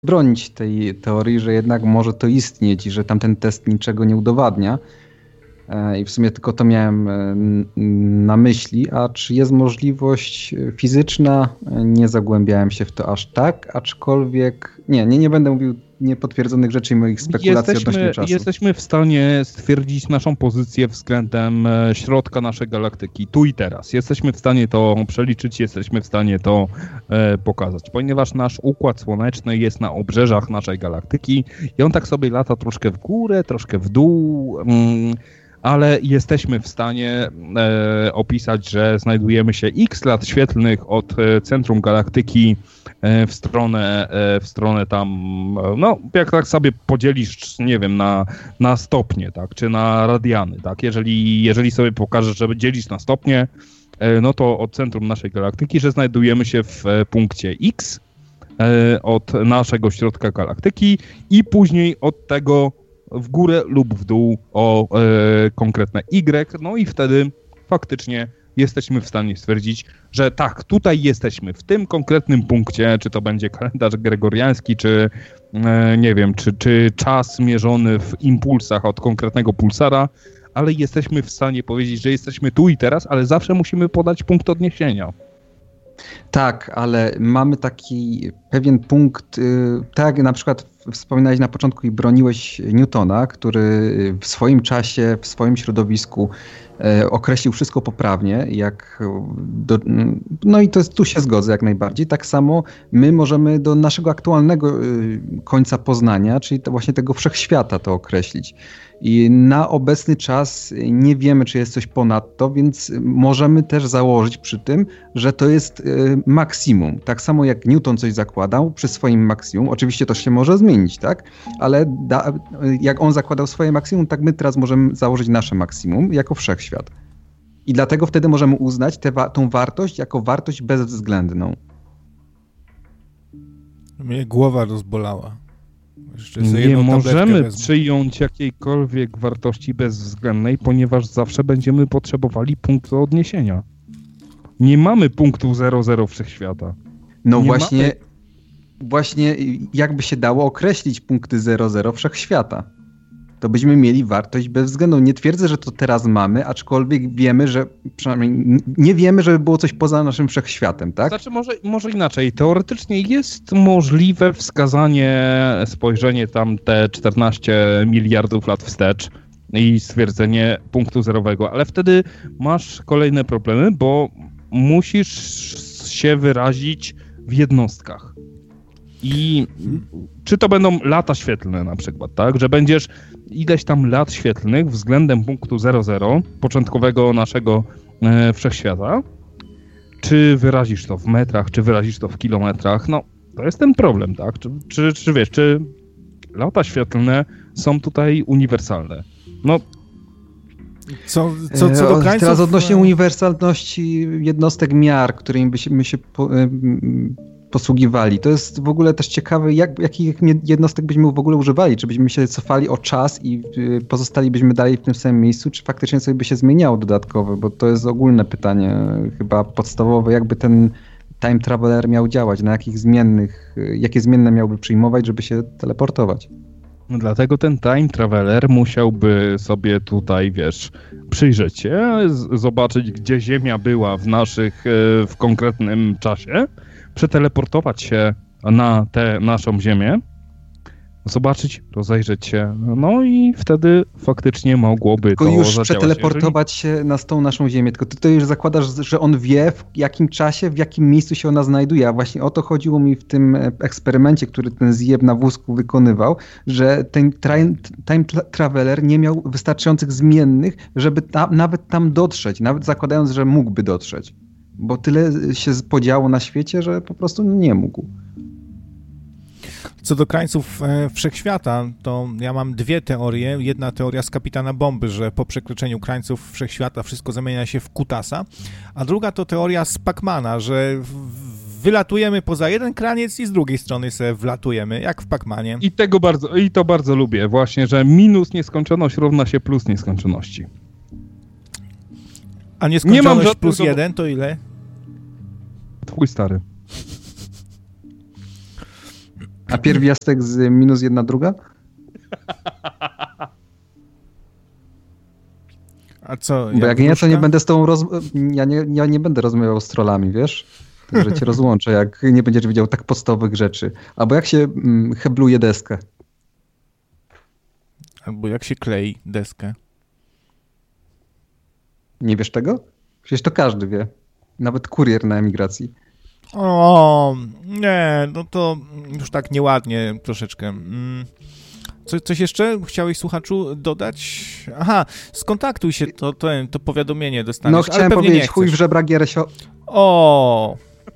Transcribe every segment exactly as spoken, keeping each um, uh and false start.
bronić tej teorii, że jednak może to istnieć i że tamten test niczego nie udowadnia. I w sumie tylko to miałem na myśli. A czy jest możliwość fizyczna? Nie zagłębiałem się w to aż tak, aczkolwiek nie, nie, nie będę mówił niepotwierdzonych rzeczy i moich spekulacji jesteśmy, odnośnie czasu. Jesteśmy w stanie stwierdzić naszą pozycję względem środka naszej galaktyki, tu i teraz. Jesteśmy w stanie to przeliczyć, jesteśmy w stanie to e, pokazać, ponieważ nasz Układ Słoneczny jest na obrzeżach naszej galaktyki i on tak sobie lata troszkę w górę, troszkę w dół, mm, ale jesteśmy w stanie e, opisać, że znajdujemy się x lat świetlnych od e, centrum galaktyki e, w stronę, e, w stronę tam, no jak tak sobie podzielisz, nie wiem, na, na stopnie, tak, czy na radiany, tak, jeżeli, jeżeli sobie pokażesz, że dzielisz na stopnie, e, no to od centrum naszej galaktyki, że znajdujemy się w e, punkcie X e, od naszego środka galaktyki i później od tego w górę lub w dół o e, konkretne Y, no i wtedy faktycznie jesteśmy w stanie stwierdzić, że tak, tutaj jesteśmy w tym konkretnym punkcie, czy to będzie kalendarz gregoriański, czy e, nie wiem, czy, czy czas mierzony w impulsach od konkretnego pulsara, ale jesteśmy w stanie powiedzieć, że jesteśmy tu i teraz, ale zawsze musimy podać punkt odniesienia. Tak, ale mamy taki pewien punkt, tak jak na przykład wspominałeś na początku i broniłeś Newtona, który w swoim czasie, w swoim środowisku określił wszystko poprawnie, jak do, no i to jest, tu się zgodzę jak najbardziej. Tak samo my możemy do naszego aktualnego końca poznania, czyli to właśnie tego wszechświata to określić. I na obecny czas nie wiemy, czy jest coś ponadto, więc możemy też założyć przy tym, że to jest maksimum. Tak samo jak Newton coś zakładał przy swoim maksimum, oczywiście to się może zmienić, tak? Ale da, jak on zakładał swoje maksimum, tak my teraz możemy założyć nasze maksimum jako wszechświat. I dlatego wtedy możemy uznać tę wa- tą wartość jako wartość bezwzględną. Mnie głowa rozbolała. Nie możemy przyjąć jakiejkolwiek wartości bezwzględnej, ponieważ zawsze będziemy potrzebowali punktu odniesienia. Nie mamy punktu zero zero wszechświata. No Nie właśnie, mamy... właśnie jakby się dało określić punkty zero zero wszechświata. To byśmy mieli wartość bezwzględną. Nie twierdzę, że to teraz mamy, aczkolwiek wiemy, że przynajmniej nie wiemy, żeby było coś poza naszym wszechświatem, tak? Znaczy może, może inaczej. Teoretycznie jest możliwe wskazanie, spojrzenie tam te czternaście miliardów lat wstecz i stwierdzenie punktu zerowego, ale wtedy masz kolejne problemy, bo musisz się wyrazić w jednostkach. I czy to będą lata świetlne na przykład, tak? Że będziesz ileś tam lat świetlnych względem punktu zero zero, początkowego naszego e, wszechświata, czy wyrazisz to w metrach, czy wyrazisz to w kilometrach, no to jest ten problem, tak? Czy, czy, czy wiesz, czy lata świetlne są tutaj uniwersalne? No Co, co, co do krańców... Teraz odnośnie uniwersalności jednostek miar, którymi byśmy się po, posługiwali. To jest w ogóle też ciekawe, jak, jakich jednostek byśmy w ogóle używali. Czy byśmy się cofali o czas i pozostalibyśmy dalej w tym samym miejscu, czy faktycznie coś by się zmieniało dodatkowo, bo to jest ogólne pytanie, chyba podstawowe, jakby ten time traveler miał działać, na jakich zmiennych, jakie zmienne miałby przyjmować, żeby się teleportować. No dlatego ten time traveler musiałby sobie tutaj, wiesz, przyjrzeć się, z- zobaczyć, gdzie Ziemia była w naszych, e, w konkretnym czasie, przeteleportować się na tę naszą Ziemię, zobaczyć, rozejrzeć się, no i wtedy faktycznie mogłoby Tylko to już zadziałać. przeteleportować się na tą naszą Ziemię, tylko ty to już zakładasz, że on wie, w jakim czasie, w jakim miejscu się ona znajduje, a właśnie o to chodziło mi w tym eksperymencie, który ten zjeb na wózku wykonywał, że ten time, time traveler nie miał wystarczających zmiennych, żeby ta, nawet tam dotrzeć, nawet zakładając, że mógłby dotrzeć. Bo tyle się podziało na świecie, że po prostu nie mógł. Co do krańców e, wszechświata, to ja mam dwie teorie. Jedna teoria z Kapitana Bomby, że po przekroczeniu krańców wszechświata wszystko zamienia się w kutasa, a druga to teoria z Pac-Mana, że w, wylatujemy poza jeden kraniec i z drugiej strony se wlatujemy, jak w Pac-Manie. I tego bardzo, i to bardzo lubię właśnie, że minus nieskończoność równa się plus nieskończoności. A nieskończoność nie plus żadnego... jeden to ile? Twój stary. A pierwiastek z minus jedna druga? A co? Bo jak nie, to nie będę z tobą roz... ja, nie, ja nie będę rozmawiał z trollami, wiesz? Że cię rozłączę, jak nie będziesz wiedział tak podstawowych rzeczy. Albo jak się mm, hebluje deskę. Albo jak się klei deskę. Nie wiesz tego? Przecież to każdy wie. Nawet kurier na emigracji. O, nie, no to już tak nieładnie troszeczkę. Co, coś jeszcze chciałeś, słuchaczu, dodać? Aha, skontaktuj się, to, to, to powiadomienie dostaniesz. No chciałem powiedzieć, chuj w żebra Gieresio. O.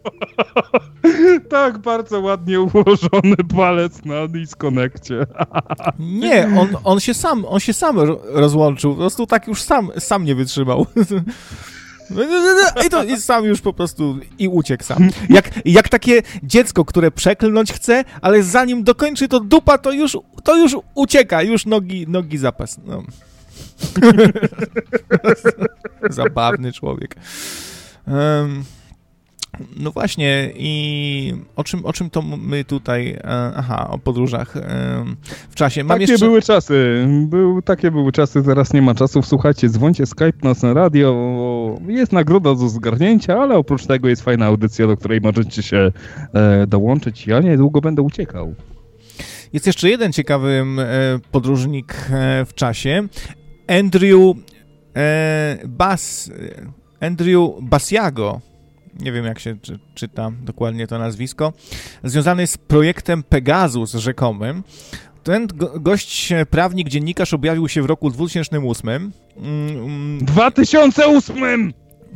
Tak, bardzo ładnie ułożony palec na disconnectie. Nie, on, on się sam, on się sam rozłączył, po prostu tak już sam, sam nie wytrzymał. I to i sam już po prostu i uciekł sam. Jak, jak takie dziecko, które przeklnąć chce, ale zanim dokończy to dupa, to już, to już ucieka, już nogi, nogi zapas. No. Zabawny człowiek. Um, no właśnie, i o czym, o czym to my tutaj, aha, o podróżach w czasie. Mam takie jeszcze... były czasy, Był, takie były czasy, teraz nie ma czasów. Słuchajcie, dzwońcie Skype nas na radio, jest nagroda do zgarnięcia, ale oprócz tego jest fajna audycja, do której możecie się e, dołączyć. Ja niedługo będę uciekał. Jest jeszcze jeden ciekawy e, podróżnik e, w czasie, Andrew e, Bas, Andrew Basiago. Nie wiem, jak się czy, czyta dokładnie to nazwisko, związany z projektem Pegasus rzekomym. Ten go, gość, prawnik, dziennikarz objawił się w roku dwa tysiące ósmym. Mm, dwa tysiące ósmym!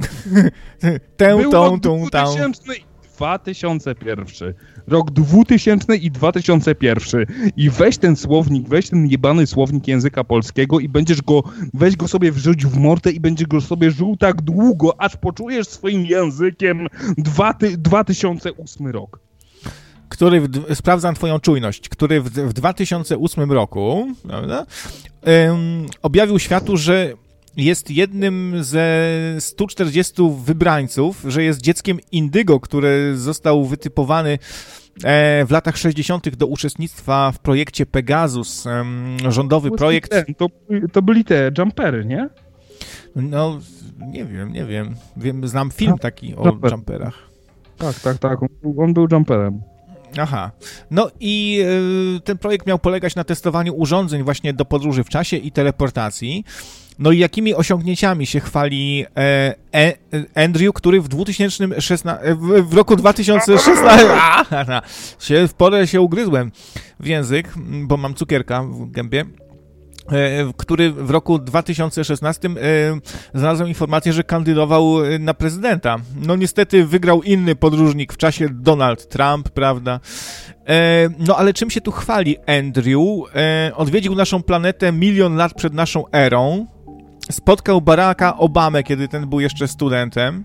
Tę, Był tą, rok tą, tą. dwa tysiące pierwszy. Rok dwutysięczny i dwa tysiące pierwszy. I weź ten słownik, weź ten jebany słownik języka polskiego i będziesz go, weź go sobie wrzuć w mordę i będziesz go sobie żył tak długo, aż poczujesz swoim językiem dwa tysiące ósmy rok. Który, w, sprawdzam twoją czujność, który w, w dwa tysiące ósmym roku, prawda, ym, objawił światu, że jest jednym ze stu czterdziestu wybrańców, że jest dzieckiem indygo, który został wytypowany e, w latach sześćdziesiątych do uczestnictwa w projekcie Pegasus, em, rządowy projekt. Ten, to, to byli te jumpery, nie? No, nie wiem, nie wiem. wiem znam film taki o Jumper. jumperach. Tak, tak, tak. On, on był jumperem. Aha. No i y, ten projekt miał polegać na testowaniu urządzeń właśnie do podróży w czasie i teleportacji. No i jakimi osiągnięciami się chwali e, e, Andrew, który w dwutysięcznym szesnastym, w, w roku dwa tysiące szesnastym a, się w porę się ugryzłem w język, bo mam cukierka w gębie, e, który w roku dwa tysiące szesnastym e, znalazłem informację, że kandydował na prezydenta. No niestety wygrał inny podróżnik w czasie, Donald Trump, prawda? E, no ale czym się tu chwali Andrew? E, odwiedził naszą planetę milion lat przed naszą erą. Spotkał Baracka Obamę, kiedy ten był jeszcze studentem.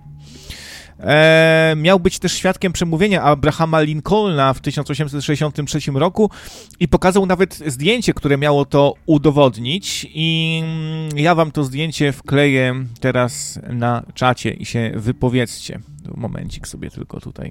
E, miał być też świadkiem przemówienia Abrahama Lincolna w tysiąc osiemset sześćdziesiątym trzecim roku i pokazał nawet zdjęcie, które miało to udowodnić. I ja wam to zdjęcie wkleję teraz na czacie i się wypowiedzcie. Momencik sobie tylko tutaj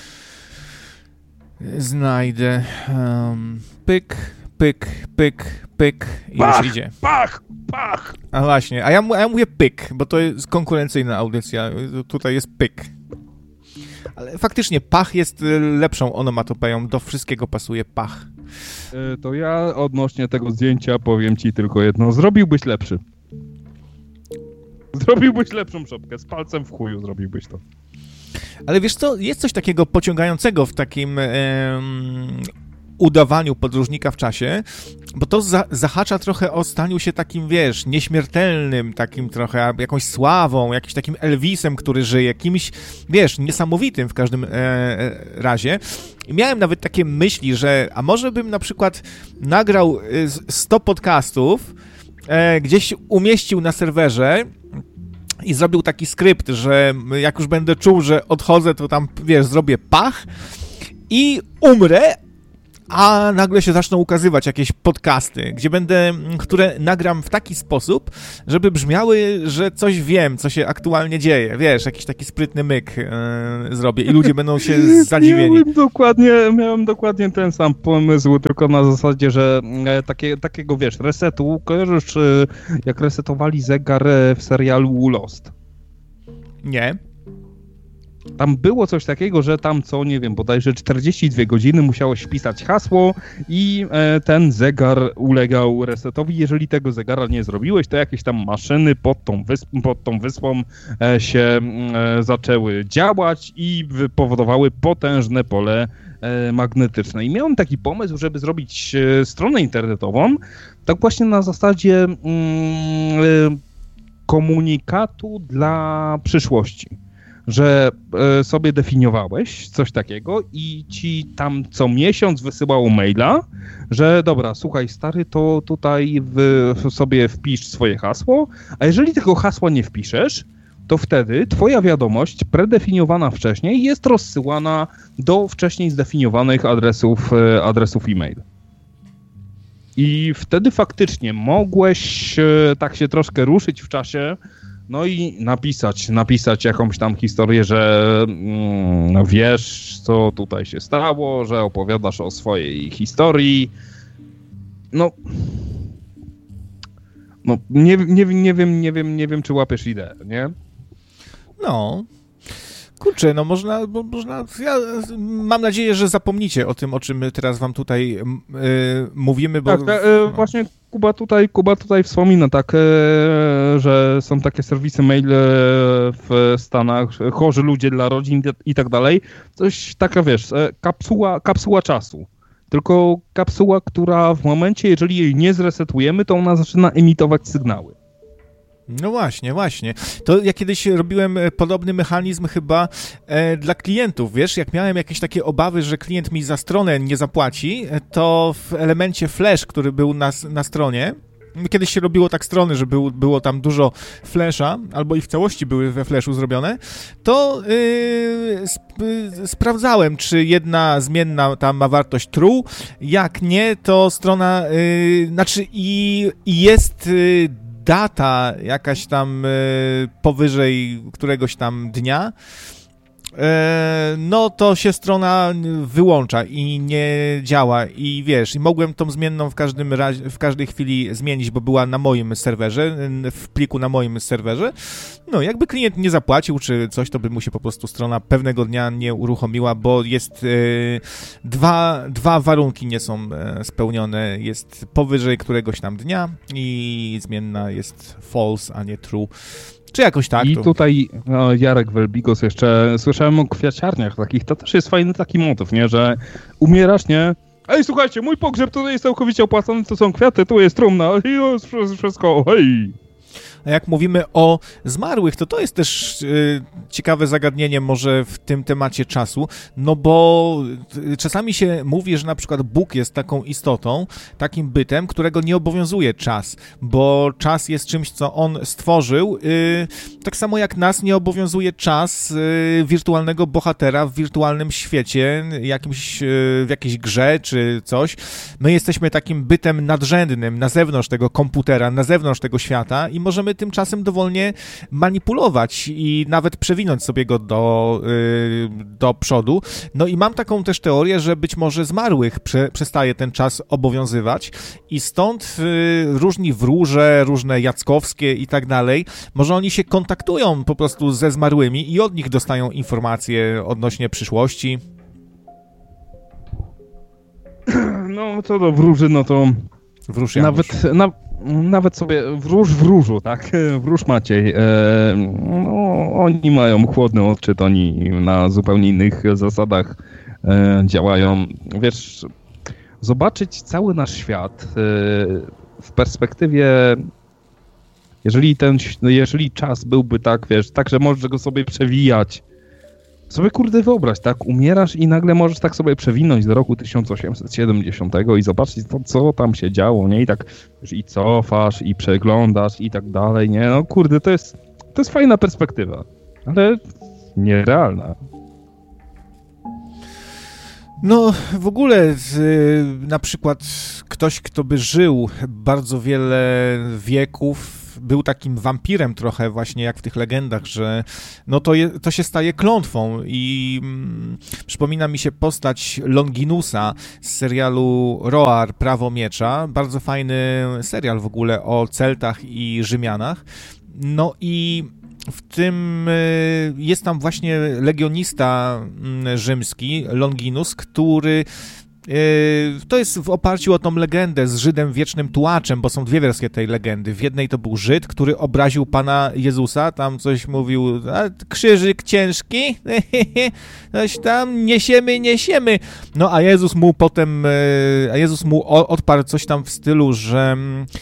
znajdę. Um, pyk, pyk, pyk, pyk i pach, już idzie. Pach, pach! A właśnie, a ja, a ja mówię pyk, bo to jest konkurencyjna audycja. Tutaj jest pyk. Ale faktycznie pach jest lepszą onomatopeją. Do wszystkiego pasuje pach. E, to ja odnośnie tego zdjęcia powiem ci tylko jedno. Zrobiłbyś lepszy. Zrobiłbyś lepszą szopkę. Z palcem w chuju zrobiłbyś to. Ale wiesz co, jest coś takiego pociągającego w takim em, udawaniu podróżnika w czasie, bo to za, zahacza trochę o staniu się takim, wiesz, nieśmiertelnym, takim trochę jakąś sławą, jakimś takim Elvisem, który żyje, kimś, wiesz, niesamowitym w każdym e, razie. I miałem nawet takie myśli, że a może bym na przykład nagrał sto podcastów, e, gdzieś umieścił na serwerze i zrobił taki skrypt, że jak już będę czuł, że odchodzę, to tam, wiesz, zrobię pach i umrę, a nagle się zaczną ukazywać jakieś podcasty, gdzie będę, które nagram w taki sposób, żeby brzmiały, że coś wiem, co się aktualnie dzieje. Wiesz, jakiś taki sprytny myk yy, zrobię i ludzie będą się zadziwieni. Miałem dokładnie, miałem dokładnie ten sam pomysł, tylko na zasadzie, że e, takie, takiego, wiesz, resetu, kojarzysz, e, jak resetowali zegar w serialu Lost? Nie. Tam było coś takiego, że tam co, nie wiem, bodajże czterdzieści dwie godziny musiałeś wpisać hasło i e, ten zegar ulegał resetowi. Jeżeli tego zegara nie zrobiłeś, to jakieś tam maszyny pod tą, wysp- pod tą wyspą e, się e, zaczęły działać i powodowały potężne pole e, magnetyczne. I miałem taki pomysł, żeby zrobić e, stronę internetową, tak właśnie na zasadzie mm, e, komunikatu dla przyszłości. Że e, sobie definiowałeś coś takiego i ci tam co miesiąc wysyłało maila, że dobra, słuchaj stary, to tutaj w, sobie wpisz swoje hasło, a jeżeli tego hasła nie wpiszesz, to wtedy twoja wiadomość predefiniowana wcześniej jest rozsyłana do wcześniej zdefiniowanych adresów, e, adresów e-mail. I wtedy faktycznie mogłeś e, tak się troszkę ruszyć w czasie, no i napisać, napisać jakąś tam historię, że mm, no wiesz, co tutaj się stało, że opowiadasz o swojej historii. No, no nie, nie, nie wiem, nie wiem, nie wiem, czy łapiesz ideę, nie? No. Kurczę, no można, bo można, ja mam nadzieję, że zapomnicie o tym, o czym my teraz wam tutaj yy, mówimy, bo... Tak, tak no. Właśnie Kuba tutaj, Kuba tutaj wspomina, tak, że są takie serwisy mail w Stanach, chorzy ludzie dla rodzin i tak dalej. Coś taka, wiesz, kapsuła, kapsuła czasu. Tylko kapsuła, która w momencie, jeżeli jej nie zresetujemy, to ona zaczyna emitować sygnały. No właśnie, właśnie. To ja kiedyś robiłem podobny mechanizm chyba e, dla klientów, wiesz, jak miałem jakieś takie obawy, że klient mi za stronę nie zapłaci, to w elemencie flash, który był na, na stronie, kiedyś się robiło tak strony, że był, było tam dużo flasha, albo i w całości były we flashu zrobione, to yy, sp- sprawdzałem, czy jedna zmienna tam ma wartość true, jak nie, to strona, yy, znaczy i, i jest... Yy, data jakaś tam y, powyżej któregoś tam dnia, y, no to się strona wyłącza i nie działa i wiesz, i mogłem tą zmienną w każdym razie, w każdej chwili zmienić, bo była na moim serwerze, w pliku na moim serwerze. No, jakby klient nie zapłacił czy coś, to by mu się po prostu strona pewnego dnia nie uruchomiła, bo jest y, dwa, dwa warunki nie są y, spełnione. Jest powyżej któregoś tam dnia i zmienna jest false, a nie true. Czy jakoś tak. I to... tutaj no, Jarek Welbigos jeszcze, słyszałem o kwiaciarniach takich, to też jest fajny taki motyw, nie, że umierasz, nie? Ej, słuchajcie, mój pogrzeb tutaj jest całkowicie opłacony, to są kwiaty, tu jest trumna i jest wszystko, hej! A jak mówimy o zmarłych, to to jest też y, ciekawe zagadnienie może w tym temacie czasu, no bo y, czasami się mówi, że na przykład Bóg jest taką istotą, takim bytem, którego nie obowiązuje czas, bo czas jest czymś, co on stworzył, y, tak samo jak nas nie obowiązuje czas y, wirtualnego bohatera w wirtualnym świecie, jakimś, y, w jakiejś grze czy coś. My jesteśmy takim bytem nadrzędnym na zewnątrz tego komputera, na zewnątrz tego świata i możemy tymczasem dowolnie manipulować i nawet przewinąć sobie go do, yy, do przodu. No i mam taką też teorię, że być może zmarłych prze, przestaje ten czas obowiązywać i stąd yy, różni wróże, różne jackowskie i tak dalej, może oni się kontaktują po prostu ze zmarłymi i od nich dostają informacje odnośnie przyszłości. No, co do wróży, no to Wróż nawet, na, nawet sobie wróż wróżu, tak? Wróż Maciej. E, no, oni mają chłodny odczyt, oni na zupełnie innych zasadach e, działają. Wiesz, zobaczyć cały nasz świat e, w perspektywie, jeżeli ten, jeżeli czas byłby tak, wiesz, tak, że możesz go sobie przewijać, sobie kurde wyobraź, tak, umierasz i nagle możesz tak sobie przewinąć do roku tysiąc osiemset siedemdziesiątego i zobaczyć to, co tam się działo, nie? I tak wiesz, i cofasz, i przeglądasz i tak dalej, nie? No kurde, to jest, to jest fajna perspektywa, ale nierealna. No, w ogóle na przykład ktoś, kto by żył bardzo wiele wieków, był takim wampirem trochę właśnie jak w tych legendach, że no to, je, to się staje klątwą i mm, przypomina mi się postać Longinusa z serialu Roar, Prawo Miecza, bardzo fajny serial w ogóle o Celtach i Rzymianach, no i w tym jest tam właśnie legionista rzymski, Longinus, który to jest w oparciu o tą legendę z Żydem Wiecznym Tułaczem, bo są dwie wersje tej legendy. W jednej to był Żyd, który obraził Pana Jezusa, tam coś mówił, a krzyżyk ciężki, coś tam, niesiemy, niesiemy. No a Jezus mu potem, a Jezus mu odparł coś tam w stylu, że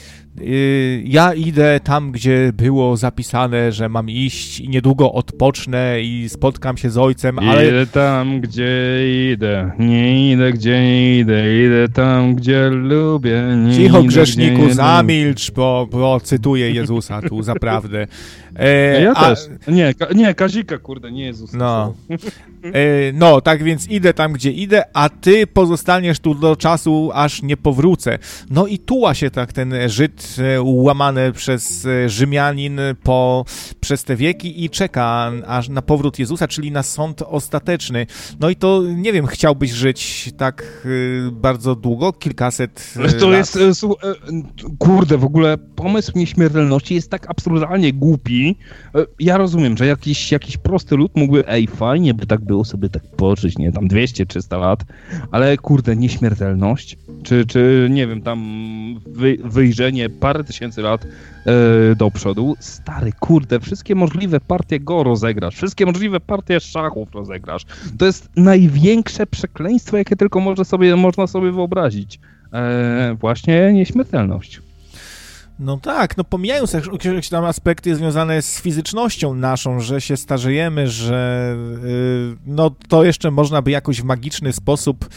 ja idę tam, gdzie było zapisane, że mam iść i niedługo odpocznę i spotkam się z Ojcem, ale... Idę tam, gdzie idę, nie idę, gdzie nie idę, idę tam, gdzie lubię, nie Cicho, idę, grzeszniku, gdzie zamilcz, bo, bo cytuję Jezusa tu, zaprawdę. E, ja a... też. Nie, ka- nie, Kazika, kurde, nie Jezusa. No. E, no, tak więc idę tam, gdzie idę, a ty pozostaniesz tu do czasu, aż nie powrócę. No i tuła się tak ten Żyd łamany przez Rzymianin po, przez te wieki i czeka aż na powrót Jezusa, czyli na sąd ostateczny. No i to, nie wiem, chciałbyś żyć tak y, bardzo długo, kilkaset Ale to lat? jest, y, kurde, w ogóle pomysł nieśmiertelności jest tak absurdalnie głupi. Y, ja rozumiem, że jakiś, jakiś prosty lud mógłby, ej, fajnie by tak było sobie tak pożyć, nie, tam dwieście trzysta lat, ale kurde, nieśmiertelność, czy, czy nie wiem, tam wy, wyjrzenie parę tysięcy lat e, do przodu. Stary, kurde, wszystkie możliwe partie go rozegrasz, wszystkie możliwe partie szachów rozegrasz. To jest największe przekleństwo, jakie tylko można sobie, można sobie wyobrazić. E, właśnie nieśmiertelność. No tak, no pomijając jakieś tam aspekty związane z fizycznością naszą, że się starzejemy, że yy, no to jeszcze można by jakoś w magiczny sposób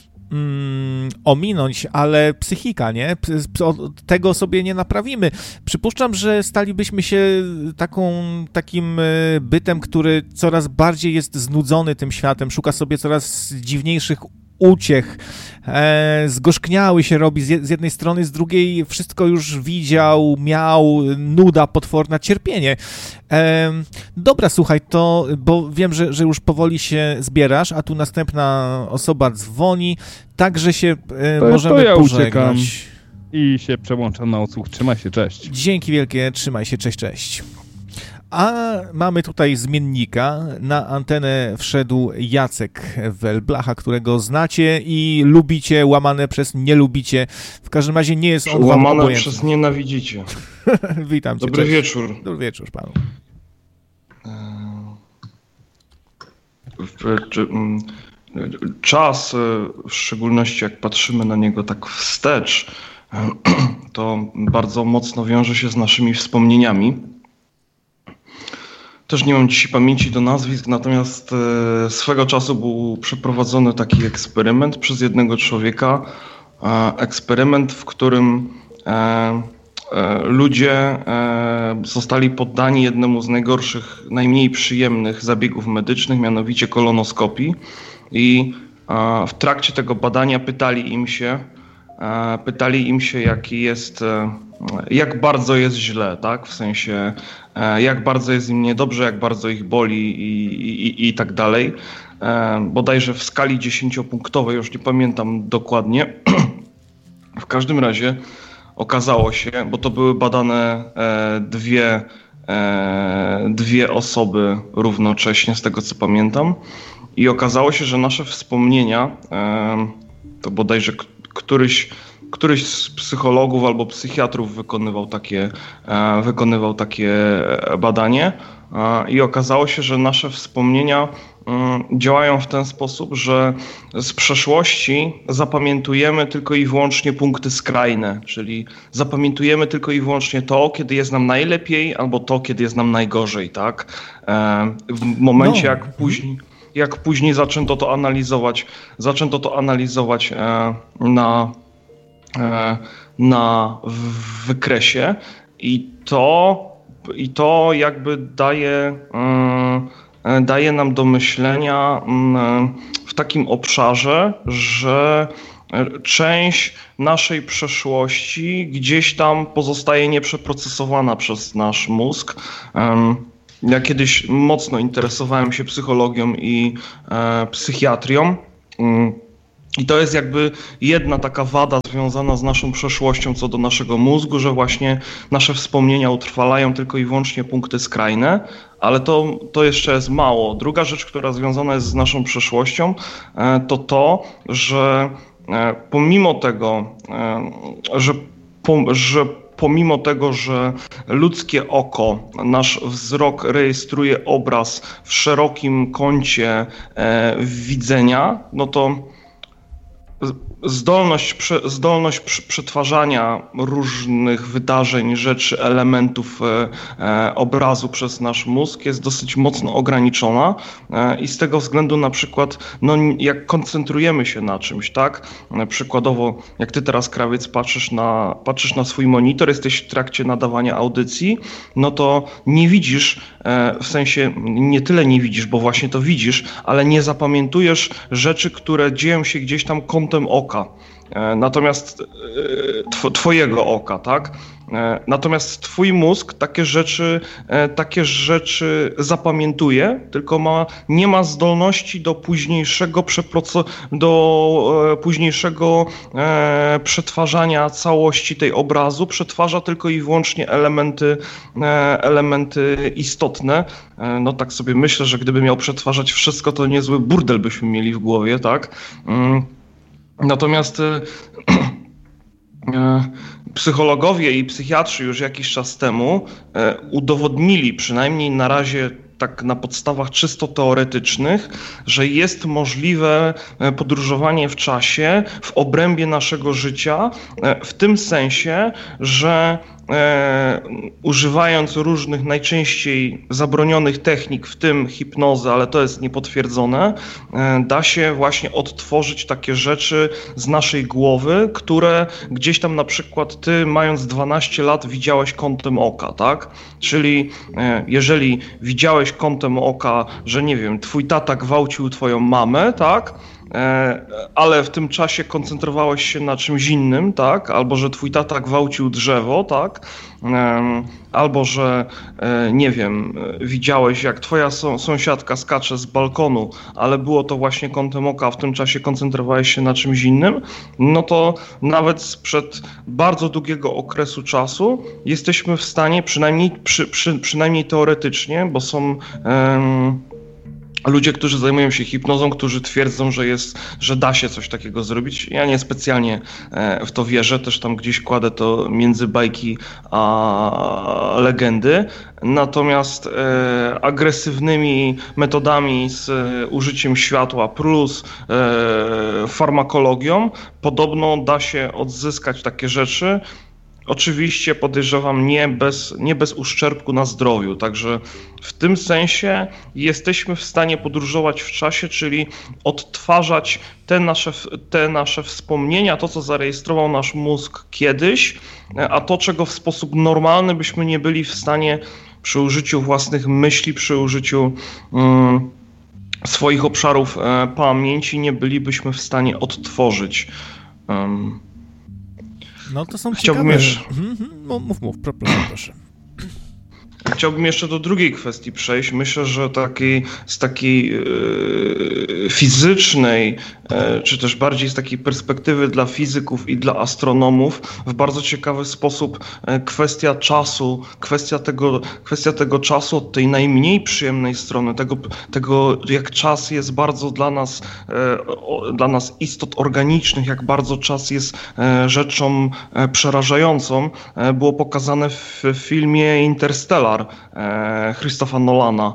Mm, ominąć, ale psychika, nie? Tego sobie nie naprawimy. Przypuszczam, że stalibyśmy się taką, takim bytem, który coraz bardziej jest znudzony tym światem, szuka sobie coraz dziwniejszych uciech, e, zgorzkniały się robi z, z jednej strony, z drugiej wszystko już widział, miał, nuda, potworna, cierpienie. E, dobra, słuchaj, to, bo wiem, że, że już powoli się zbierasz, a tu następna osoba dzwoni, także się e, to, możemy to ja pożegnać. Uciekam i się przełączam na odsłuch. Trzymaj się, cześć. Dzięki wielkie, trzymaj się, cześć, cześć. A mamy tutaj zmiennika. Na antenę wszedł Jacek Welblacha, którego znacie i lubicie, łamane przez nie lubicie. W każdym razie nie jest on wam łamane obojętny. przez nienawidzicie. Witam cię. Dobry cześć. wieczór. Dobry wieczór panu. Czas, w szczególności jak patrzymy na niego tak wstecz, to bardzo mocno wiąże się z naszymi wspomnieniami. Też nie mam dzisiaj pamięci do nazwisk, natomiast e, swego czasu był przeprowadzony taki eksperyment przez jednego człowieka. E, eksperyment, w którym e, e, ludzie e, zostali poddani jednemu z najgorszych, najmniej przyjemnych zabiegów medycznych, mianowicie kolonoskopii. I e, w trakcie tego badania pytali im się, e, pytali im się, jaki jest, e, jak bardzo jest źle, tak? W sensie jak bardzo jest im niedobrze, jak bardzo ich boli i, i, i tak dalej. E, bodajże w skali dziesięciopunktowej, już nie pamiętam dokładnie. W każdym razie okazało się, bo to były badane e, dwie, e, dwie osoby równocześnie, z tego co pamiętam. I okazało się, że nasze wspomnienia, e, to bodajże k- któryś Któryś z psychologów albo psychiatrów wykonywał takie, e, wykonywał takie badanie e, i okazało się, że nasze wspomnienia e, działają w ten sposób, że z przeszłości zapamiętujemy tylko i wyłącznie punkty skrajne, czyli zapamiętujemy tylko i wyłącznie to, kiedy jest nam najlepiej, albo to, kiedy jest nam najgorzej, tak? E, w momencie, no. jak później, jak później zaczęto to analizować, zaczęto to analizować e, na na wykresie i to, i to jakby daje, daje nam do myślenia w takim obszarze, że część naszej przeszłości gdzieś tam pozostaje nieprzeprocesowana przez nasz mózg. Ja kiedyś mocno interesowałem się psychologią i psychiatrią. I to jest jakby jedna taka wada związana z naszą przeszłością co do naszego mózgu, że właśnie nasze wspomnienia utrwalają tylko i wyłącznie punkty skrajne, ale to, to jeszcze jest mało. Druga rzecz, która związana jest z naszą przeszłością, to to, że pomimo tego, że, że pomimo tego, że ludzkie oko, nasz wzrok rejestruje obraz w szerokim kącie widzenia, no to Zdolność, zdolność przetwarzania różnych wydarzeń, rzeczy, elementów e, obrazu przez nasz mózg jest dosyć mocno ograniczona e, i z tego względu na przykład, no, jak koncentrujemy się na czymś, tak? Przykładowo, jak ty teraz, Krawiec, patrzysz na, patrzysz na swój monitor, jesteś w trakcie nadawania audycji, no to nie widzisz, e, w sensie nie tyle nie widzisz, bo właśnie to widzisz, ale nie zapamiętujesz rzeczy, które dzieją się gdzieś tam kątem oka. Natomiast tw- twojego oka, tak? Natomiast twój mózg takie rzeczy, takie rzeczy zapamiętuje, tylko ma, nie ma zdolności do późniejszego, przeproce- do późniejszego e, przetwarzania całości tej obrazu, przetwarza tylko i wyłącznie elementy, e, elementy istotne. E, no tak sobie myślę, że gdyby miał przetwarzać wszystko, to niezły burdel byśmy mieli w głowie, tak? Mm. Natomiast e, e, psychologowie i psychiatrzy już jakiś czas temu e, udowodnili, przynajmniej na razie tak na podstawach czysto teoretycznych, że jest możliwe podróżowanie w czasie w obrębie naszego życia, e, w tym sensie, że E, używając różnych najczęściej zabronionych technik, w tym hipnozy, ale to jest niepotwierdzone, e, da się właśnie odtworzyć takie rzeczy z naszej głowy, które gdzieś tam na przykład ty, mając dwanaście lat, widziałeś kątem oka, tak? Czyli e, jeżeli widziałeś kątem oka, że nie wiem, twój tata gwałcił twoją mamę, tak? Ale w tym czasie koncentrowałeś się na czymś innym, tak? Albo że twój tata gwałcił drzewo, tak? Albo że, nie wiem, widziałeś, jak twoja sąsiadka skacze z balkonu, ale było to właśnie kątem oka, a w tym czasie koncentrowałeś się na czymś innym, no to nawet sprzed bardzo długiego okresu czasu jesteśmy w stanie, przynajmniej, przy, przy, przynajmniej teoretycznie, bo są... Um, ludzie, którzy zajmują się hipnozą, którzy twierdzą, że jest, że da się coś takiego zrobić. Ja niespecjalnie w to wierzę, też tam gdzieś kładę to między bajki a legendy. Natomiast e, agresywnymi metodami z e, użyciem światła plus e, farmakologią podobno da się odzyskać takie rzeczy. Oczywiście podejrzewam nie bez, nie bez uszczerbku na zdrowiu, także w tym sensie jesteśmy w stanie podróżować w czasie, czyli odtwarzać te nasze, te nasze wspomnienia, to co zarejestrował nasz mózg kiedyś, a to czego w sposób normalny byśmy nie byli w stanie przy użyciu własnych myśli, przy użyciu um, swoich obszarów e, pamięci nie bylibyśmy w stanie odtworzyć. Um, No to są Chciałbym ciekawe... jeszcze... Mów, mów, proszę, proszę. Chciałbym jeszcze do drugiej kwestii przejść. Myślę, że takiej, z takiej e, fizycznej, e, czy też bardziej z takiej perspektywy dla fizyków i dla astronomów w bardzo ciekawy sposób e, kwestia czasu, kwestia tego, kwestia tego czasu od tej najmniej przyjemnej strony, tego, tego jak czas jest bardzo dla nas, e, o, dla nas istot organicznych, jak bardzo czas jest e, rzeczą e, przerażającą, e, było pokazane w, w filmie Interstellar Christopha Nolana.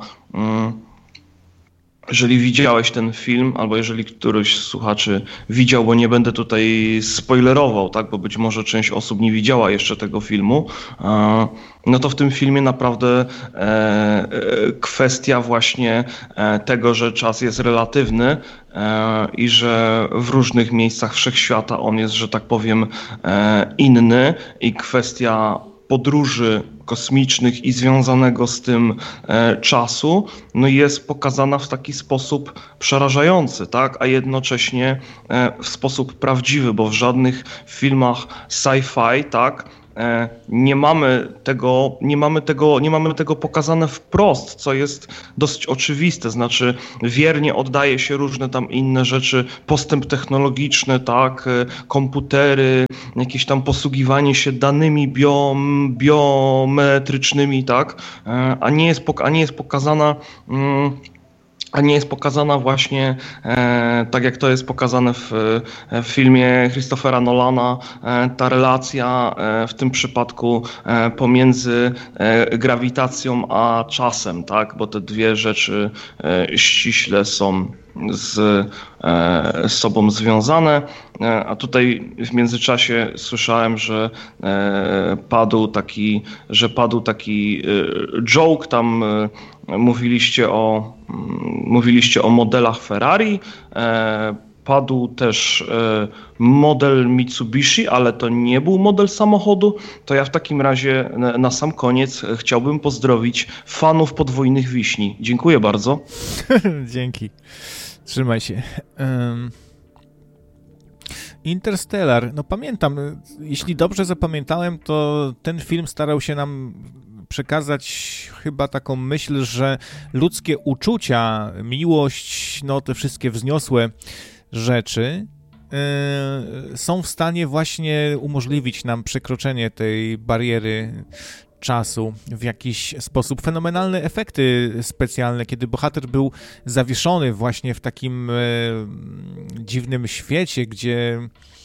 Jeżeli widziałeś ten film, albo jeżeli któryś z słuchaczy widział, bo nie będę tutaj spoilerował, tak, bo być może część osób nie widziała jeszcze tego filmu, no to w tym filmie naprawdę kwestia właśnie tego, że czas jest relatywny i że w różnych miejscach wszechświata on jest, że tak powiem, inny i kwestia podróży kosmicznych i związanego z tym e, czasu, no jest pokazana w taki sposób przerażający, tak, a jednocześnie e, w sposób prawdziwy, bo w żadnych filmach sci-fi, tak, e, nie mamy tego, nie mamy tego, nie mamy tego pokazane wprost, co jest dosyć oczywiste, znaczy wiernie oddaje się różne tam inne rzeczy, postęp technologiczny, tak, e, komputery, jakieś tam posługiwanie się danymi biom, biometrycznymi, tak, a nie jest, a nie jest pokazana, a nie jest pokazana właśnie e, tak jak to jest pokazane w, w filmie Christophera Nolana, e, ta relacja e, w tym przypadku e, pomiędzy e, grawitacją a czasem, tak, bo te dwie rzeczy e, ściśle są z, e, z sobą związane, e, a tutaj w międzyczasie słyszałem, że e, padł taki, że padł taki e, joke, tam e, mówiliście o, m, mówiliście o modelach Ferrari, e, padł też e, model Mitsubishi, ale to nie był model samochodu, to ja w takim razie na, na sam koniec chciałbym pozdrowić fanów podwójnych wiśni. Dziękuję bardzo. Dzięki. Trzymaj się. Um, Interstellar, no pamiętam, jeśli dobrze zapamiętałem, to ten film starał się nam przekazać chyba taką myśl, że ludzkie uczucia, miłość, no te wszystkie wzniosłe rzeczy yy, są w stanie właśnie umożliwić nam przekroczenie tej bariery czasu w jakiś sposób. Fenomenalne efekty specjalne, kiedy bohater był zawieszony właśnie w takim e, dziwnym świecie, gdzie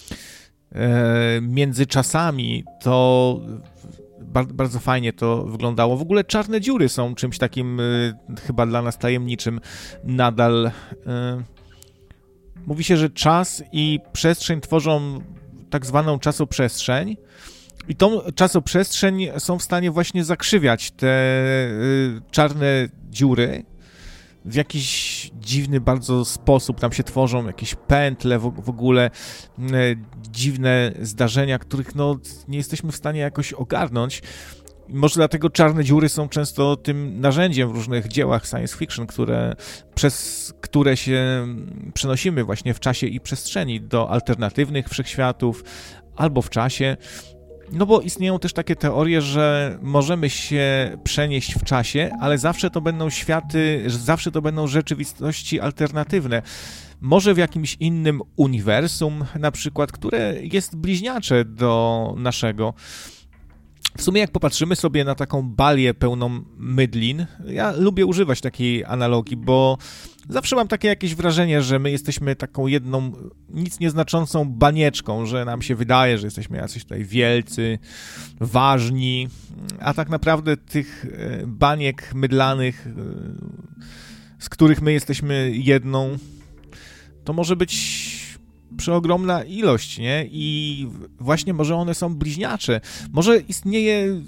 e, między czasami to bardzo, bardzo fajnie to wyglądało. W ogóle czarne dziury są czymś takim e, chyba dla nas tajemniczym nadal. E, mówi się, że czas i przestrzeń tworzą tak zwaną czasoprzestrzeń. I tą czasoprzestrzeń są w stanie właśnie zakrzywiać te y, czarne dziury w jakiś dziwny bardzo sposób. Tam się tworzą jakieś pętle, w, w ogóle y, dziwne zdarzenia, których no, nie jesteśmy w stanie jakoś ogarnąć. I może dlatego czarne dziury są często tym narzędziem w różnych dziełach science fiction, które, przez które się przenosimy właśnie w czasie i przestrzeni do alternatywnych wszechświatów albo w czasie. No bo istnieją też takie teorie, że możemy się przenieść w czasie, ale zawsze to będą światy, zawsze to będą rzeczywistości alternatywne. Może w jakimś innym uniwersum na przykład, które jest bliźniacze do naszego. W sumie jak popatrzymy sobie na taką balię pełną mydlin, ja lubię używać takiej analogii, bo zawsze mam takie jakieś wrażenie, że my jesteśmy taką jedną, nic nieznaczącą banieczką, że nam się wydaje, że jesteśmy jacyś tutaj wielcy, ważni, a tak naprawdę tych baniek mydlanych, z których my jesteśmy jedną, to może być przeogromna ilość, nie? I właśnie może one są bliźniacze. Może istnieje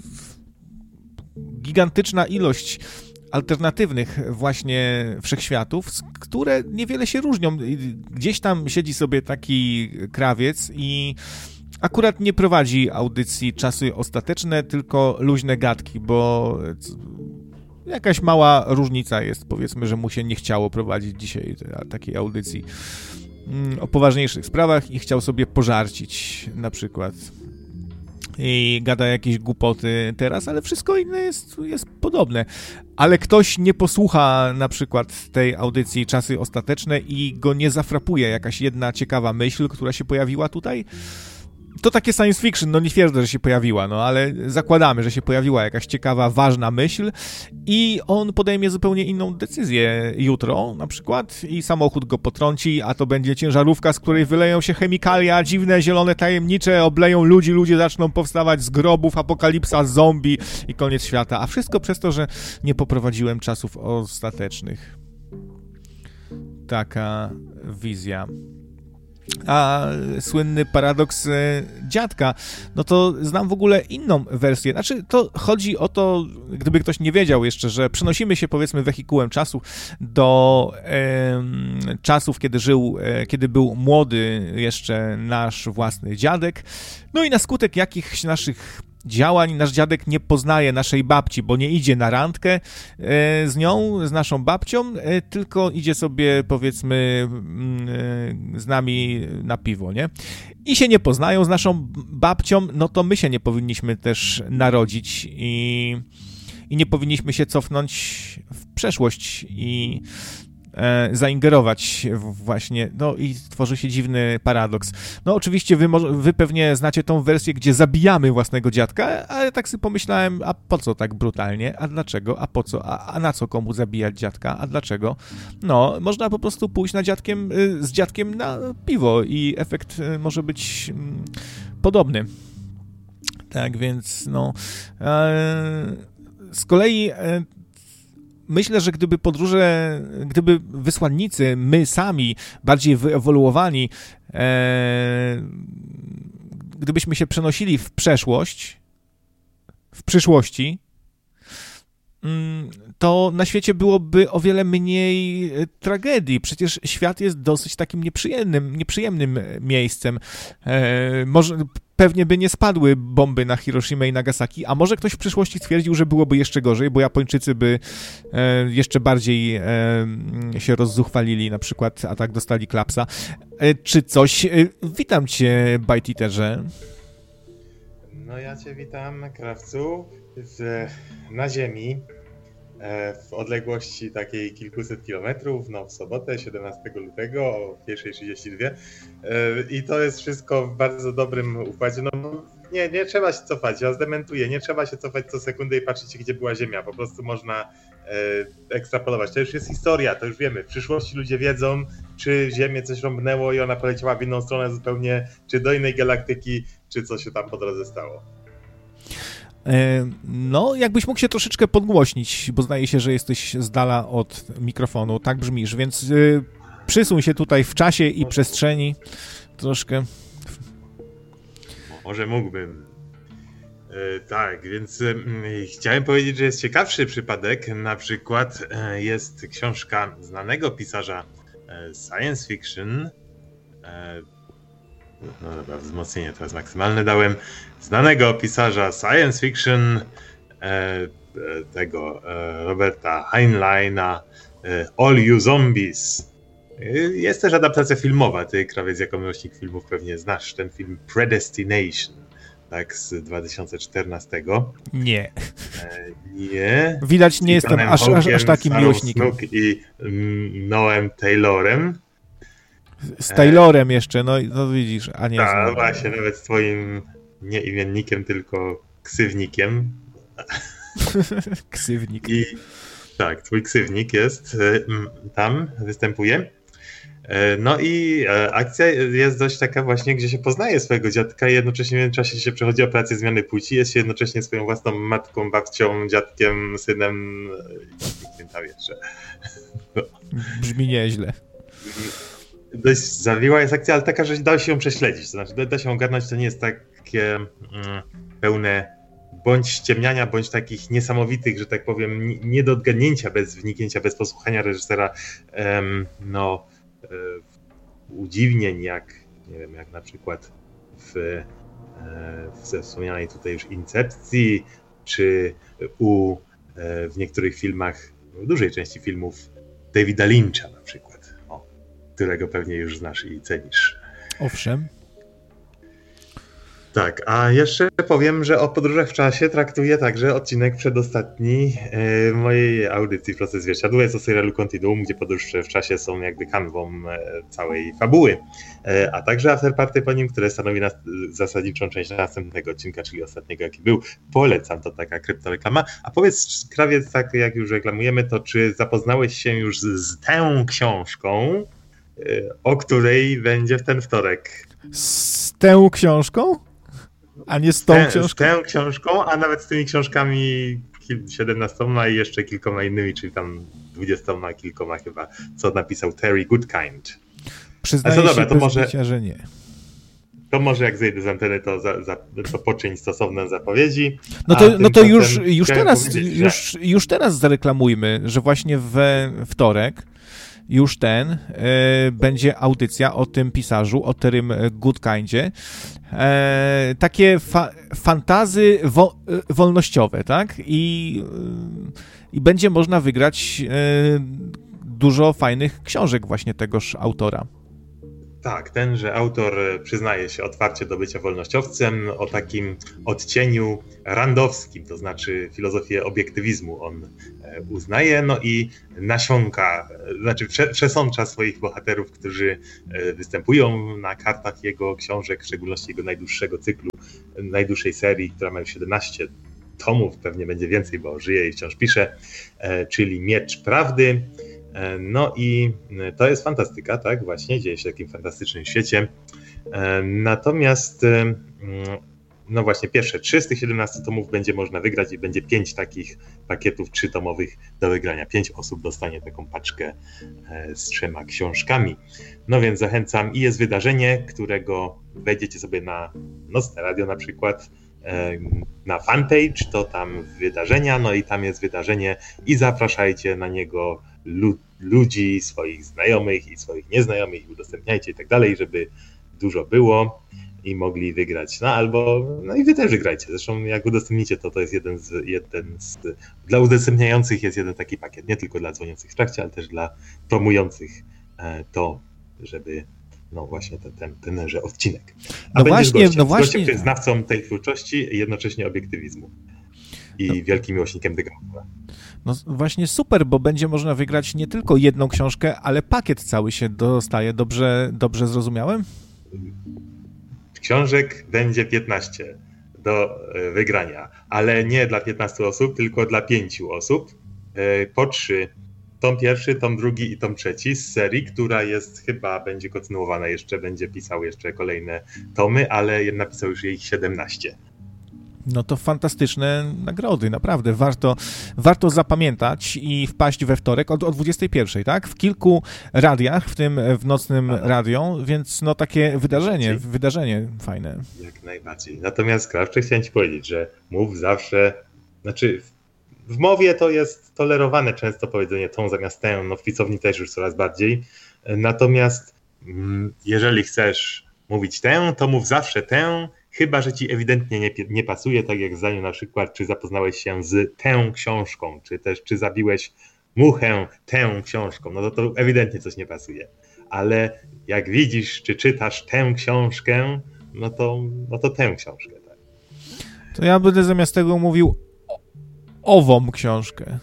gigantyczna ilość alternatywnych właśnie wszechświatów, które niewiele się różnią. Gdzieś tam siedzi sobie taki krawiec i akurat nie prowadzi audycji Czasy Ostateczne, tylko luźne gadki, bo jakaś mała różnica jest. Powiedzmy, że mu się nie chciało prowadzić dzisiaj takiej audycji o poważniejszych sprawach i chciał sobie pożarcić na przykład i gada jakieś głupoty teraz, ale wszystko inne jest, jest podobne. Ale ktoś nie posłucha na przykład tej audycji Czasy Ostateczne i go nie zafrapuje jakaś jedna ciekawa myśl, która się pojawiła tutaj. To takie science fiction, no nie twierdzę, że się pojawiła, no ale zakładamy, że się pojawiła jakaś ciekawa, ważna myśl i on podejmie zupełnie inną decyzję jutro na przykład i samochód go potrąci, a to będzie ciężarówka, z której wyleją się chemikalia dziwne, zielone, tajemnicze, obleją ludzi, ludzie zaczną powstawać z grobów, apokalipsa, zombie i koniec świata, a wszystko przez to, że nie poprowadziłem Czasów Ostatecznych. Taka wizja. A słynny paradoks e, dziadka, no to znam w ogóle inną wersję. Znaczy, to chodzi o to, gdyby ktoś nie wiedział jeszcze, że przenosimy się, powiedzmy, wehikułem czasu do e, czasów, kiedy żył, e, kiedy był młody jeszcze nasz własny dziadek. No i na skutek jakichś naszych działań nasz dziadek nie poznaje naszej babci, bo nie idzie na randkę z nią, z naszą babcią, tylko idzie sobie, powiedzmy, z nami na piwo, nie? I się nie poznają z naszą babcią, no to my się nie powinniśmy też narodzić i, i nie powinniśmy się cofnąć w przeszłość i e, zaingerować właśnie, no i tworzy się dziwny paradoks. No oczywiście wy, wy pewnie znacie tą wersję, gdzie zabijamy własnego dziadka, ale tak sobie pomyślałem, a po co tak brutalnie, a dlaczego, a po co, a, a na co komu zabijać dziadka, a dlaczego? No, można po prostu pójść na dziadkiem, z dziadkiem na piwo i efekt może być mm, podobny. Tak więc, no... E, z kolei... E, Myślę, że gdyby podróże, gdyby wysłannicy, my sami, bardziej wyewoluowani, e, gdybyśmy się przenosili w przeszłość, w przyszłości, to na świecie byłoby o wiele mniej tragedii. Przecież świat jest dosyć takim nieprzyjemnym, nieprzyjemnym miejscem. E, może... Pewnie by nie spadły bomby na Hiroshimę i Nagasaki, a może ktoś w przyszłości stwierdził, że byłoby jeszcze gorzej, bo Japończycy by e, jeszcze bardziej e, się rozzuchwalili, na przykład, a tak dostali klapsa. E, czy coś? E, witam cię, Bajtiterze. No ja cię witam, krawcu, w, na ziemi, e, w odległości takiej kilkuset kilometrów, no w sobotę, siedemnastego lutego o pierwsza trzydzieści dwa. I to jest wszystko w bardzo dobrym układzie. No nie, nie trzeba się cofać, ja zdementuję, nie trzeba się cofać co sekundę i patrzeć, gdzie była Ziemia. Po prostu można e, ekstrapolować. To już jest historia, to już wiemy. W przyszłości ludzie wiedzą, czy Ziemię coś rąbnęło i ona poleciała w inną stronę zupełnie, czy do innej galaktyki, czy co się tam po drodze stało. No, jakbyś mógł się troszeczkę podgłośnić, bo zdaje się, że jesteś z dala od mikrofonu. Tak brzmisz, więc y, przysuń się tutaj w czasie i przestrzeni troszkę. Może mógłbym. E, tak, więc e, chciałem powiedzieć, że jest ciekawszy przypadek. Na przykład e, jest książka znanego pisarza e, science fiction. E, no dobra, wzmocnienie teraz maksymalne dałem. Znanego pisarza science fiction e, e, tego e, Roberta Heinleina e, All You Zombies. Jest też adaptacja filmowa. Ty, krawiec, jako miłośnik filmów pewnie znasz ten film Predestination, tak, z dwa tysiące czternastego. Nie. E, nie. Widać, nie jestem aż, aż, aż takim Sarah miłośnikiem. Snook i mm, Noem Taylorem. Z Taylorem e, jeszcze, no, no widzisz, a nie. Tak, no właśnie, nawet z twoim nie imiennikiem, tylko ksywnikiem. Ksywnik. I tak, twój ksywnik jest, tam występuje. No i akcja jest dość taka właśnie, gdzie się poznaje swojego dziadka i jednocześnie w międzyczasie się przechodzi operację zmiany płci, jest się jednocześnie swoją własną matką, babcią, dziadkiem, synem i nie pamiętam jeszcze. No. Brzmi nieźle. Dość zawiła jest akcja, ale taka, że da się ją prześledzić, to znaczy da się ogarnąć, to nie jest takie mm, pełne bądź ściemniania, bądź takich niesamowitych, że tak powiem, nie do odgadnięcia bez wniknięcia, bez posłuchania reżysera, um, no, um, udziwnień, jak, nie wiem, jak na przykład w, w wspomnianej tutaj już Incepcji, czy u, w niektórych filmach, w dużej części filmów Davida Lyncha na przykład, o, którego pewnie już znasz i cenisz. Owszem. Tak, a jeszcze powiem, że o podróżach w czasie traktuję także odcinek przedostatni e, mojej audycji Proces Zwierciadła. Jest o serialu Continuum, gdzie podróże w czasie są jakby kanwą e, całej fabuły. E, a także afterparty po nim, które stanowi nas, zasadniczą część następnego odcinka, czyli ostatniego jaki był. Polecam, to taka kryptoreklama. A powiedz, krawiec, tak jak już reklamujemy, to czy zapoznałeś się już z, z tą książką, e, o której będzie w ten wtorek? Z tą książką? A nie z tą Te, książką? Z tą książką, a nawet z tymi książkami siedemnastoma i jeszcze kilkoma innymi, czyli tam dwudziestoma kilkoma chyba, co napisał Terry Goodkind. Przyznaję to dobra, się to bez może, bicia, że nie. To może jak zejdę z anteny, to, za, za, to poczyń stosowne zapowiedzi. No to, no to już, już, teraz, już, już teraz zareklamujmy, że właśnie we wtorek już ten, e, będzie audycja o tym pisarzu, o Terrym Goodkindzie. E, takie fa- fantazy wo- wolnościowe, tak? I, I będzie można wygrać e, dużo fajnych książek właśnie tegoż autora. Tak, tenże autor przyznaje się otwarcie do bycia wolnościowcem, o takim odcieniu randowskim, to znaczy filozofię obiektywizmu on uznaje, no i nasiąka, znaczy przesącza swoich bohaterów, którzy występują na kartach jego książek, w szczególności jego najdłuższego cyklu, najdłuższej serii, która ma już siedemnaście tomów, pewnie będzie więcej, bo żyje i wciąż pisze, czyli Miecz Prawdy. No i to jest fantastyka, tak, właśnie, dzieje się w takim fantastycznym świecie. Natomiast, no właśnie, pierwsze trzy z tych siedemnastu tomów będzie można wygrać i będzie pięć takich pakietów trzytomowych do wygrania. Pięć osób dostanie taką paczkę z trzema książkami. No więc zachęcam i jest wydarzenie, którego wejdziecie sobie na Nocne Radio na przykład, na fanpage, to tam wydarzenia, no i tam jest wydarzenie i zapraszajcie na niego ludzi, swoich znajomych i swoich nieznajomych, udostępniajcie i tak dalej, żeby dużo było i mogli wygrać. No albo, no i wy też wygrajcie. Zresztą jak udostępnicie to, to jest jeden z, jeden z, dla udostępniających jest jeden taki pakiet, nie tylko dla dzwoniących w trakcie, ale też dla promujących to, żeby no właśnie ten, ten, tenże odcinek. A no będziesz właśnie, gościem, no właśnie. gościem, który jest znawcą tej twórczości i jednocześnie obiektywizmu. I no. wielkim miłośnikiem Degraufa. No właśnie super, bo będzie można wygrać nie tylko jedną książkę, ale pakiet cały się dostaje. Dobrze, dobrze zrozumiałem? Książek będzie piętnaście do wygrania, ale nie dla piętnastu osób, tylko dla pięciu osób. Po trzy. Tom pierwszy, tom drugi i tom trzeci z serii, która jest chyba, będzie kontynuowana jeszcze, będzie pisał jeszcze kolejne tomy, ale napisał już ich siedemnaście. No to fantastyczne nagrody, naprawdę. Warto, warto zapamiętać i wpaść we wtorek o, o dwudziestej pierwszej, tak? W kilku radiach, w tym w Nocnym Aha. Radio, więc no takie wydarzenie, wydarzenie fajne. Jak najbardziej. Natomiast Krawcze, chciałem ci powiedzieć, że mów zawsze, znaczy w mowie to jest tolerowane często powiedzenie tą zamiast tę, no w pisowni też już coraz bardziej. Natomiast jeżeli chcesz mówić tę, to mów zawsze tę, chyba że ci ewidentnie nie, nie pasuje, tak jak w zdaniu na przykład, czy zapoznałeś się z tę książką, czy też czy zabiłeś muchę tę książką, no to to ewidentnie coś nie pasuje. Ale jak widzisz, czy czytasz tę książkę, no to, no to tę książkę. Tak. To ja będę zamiast tego mówił ową książkę.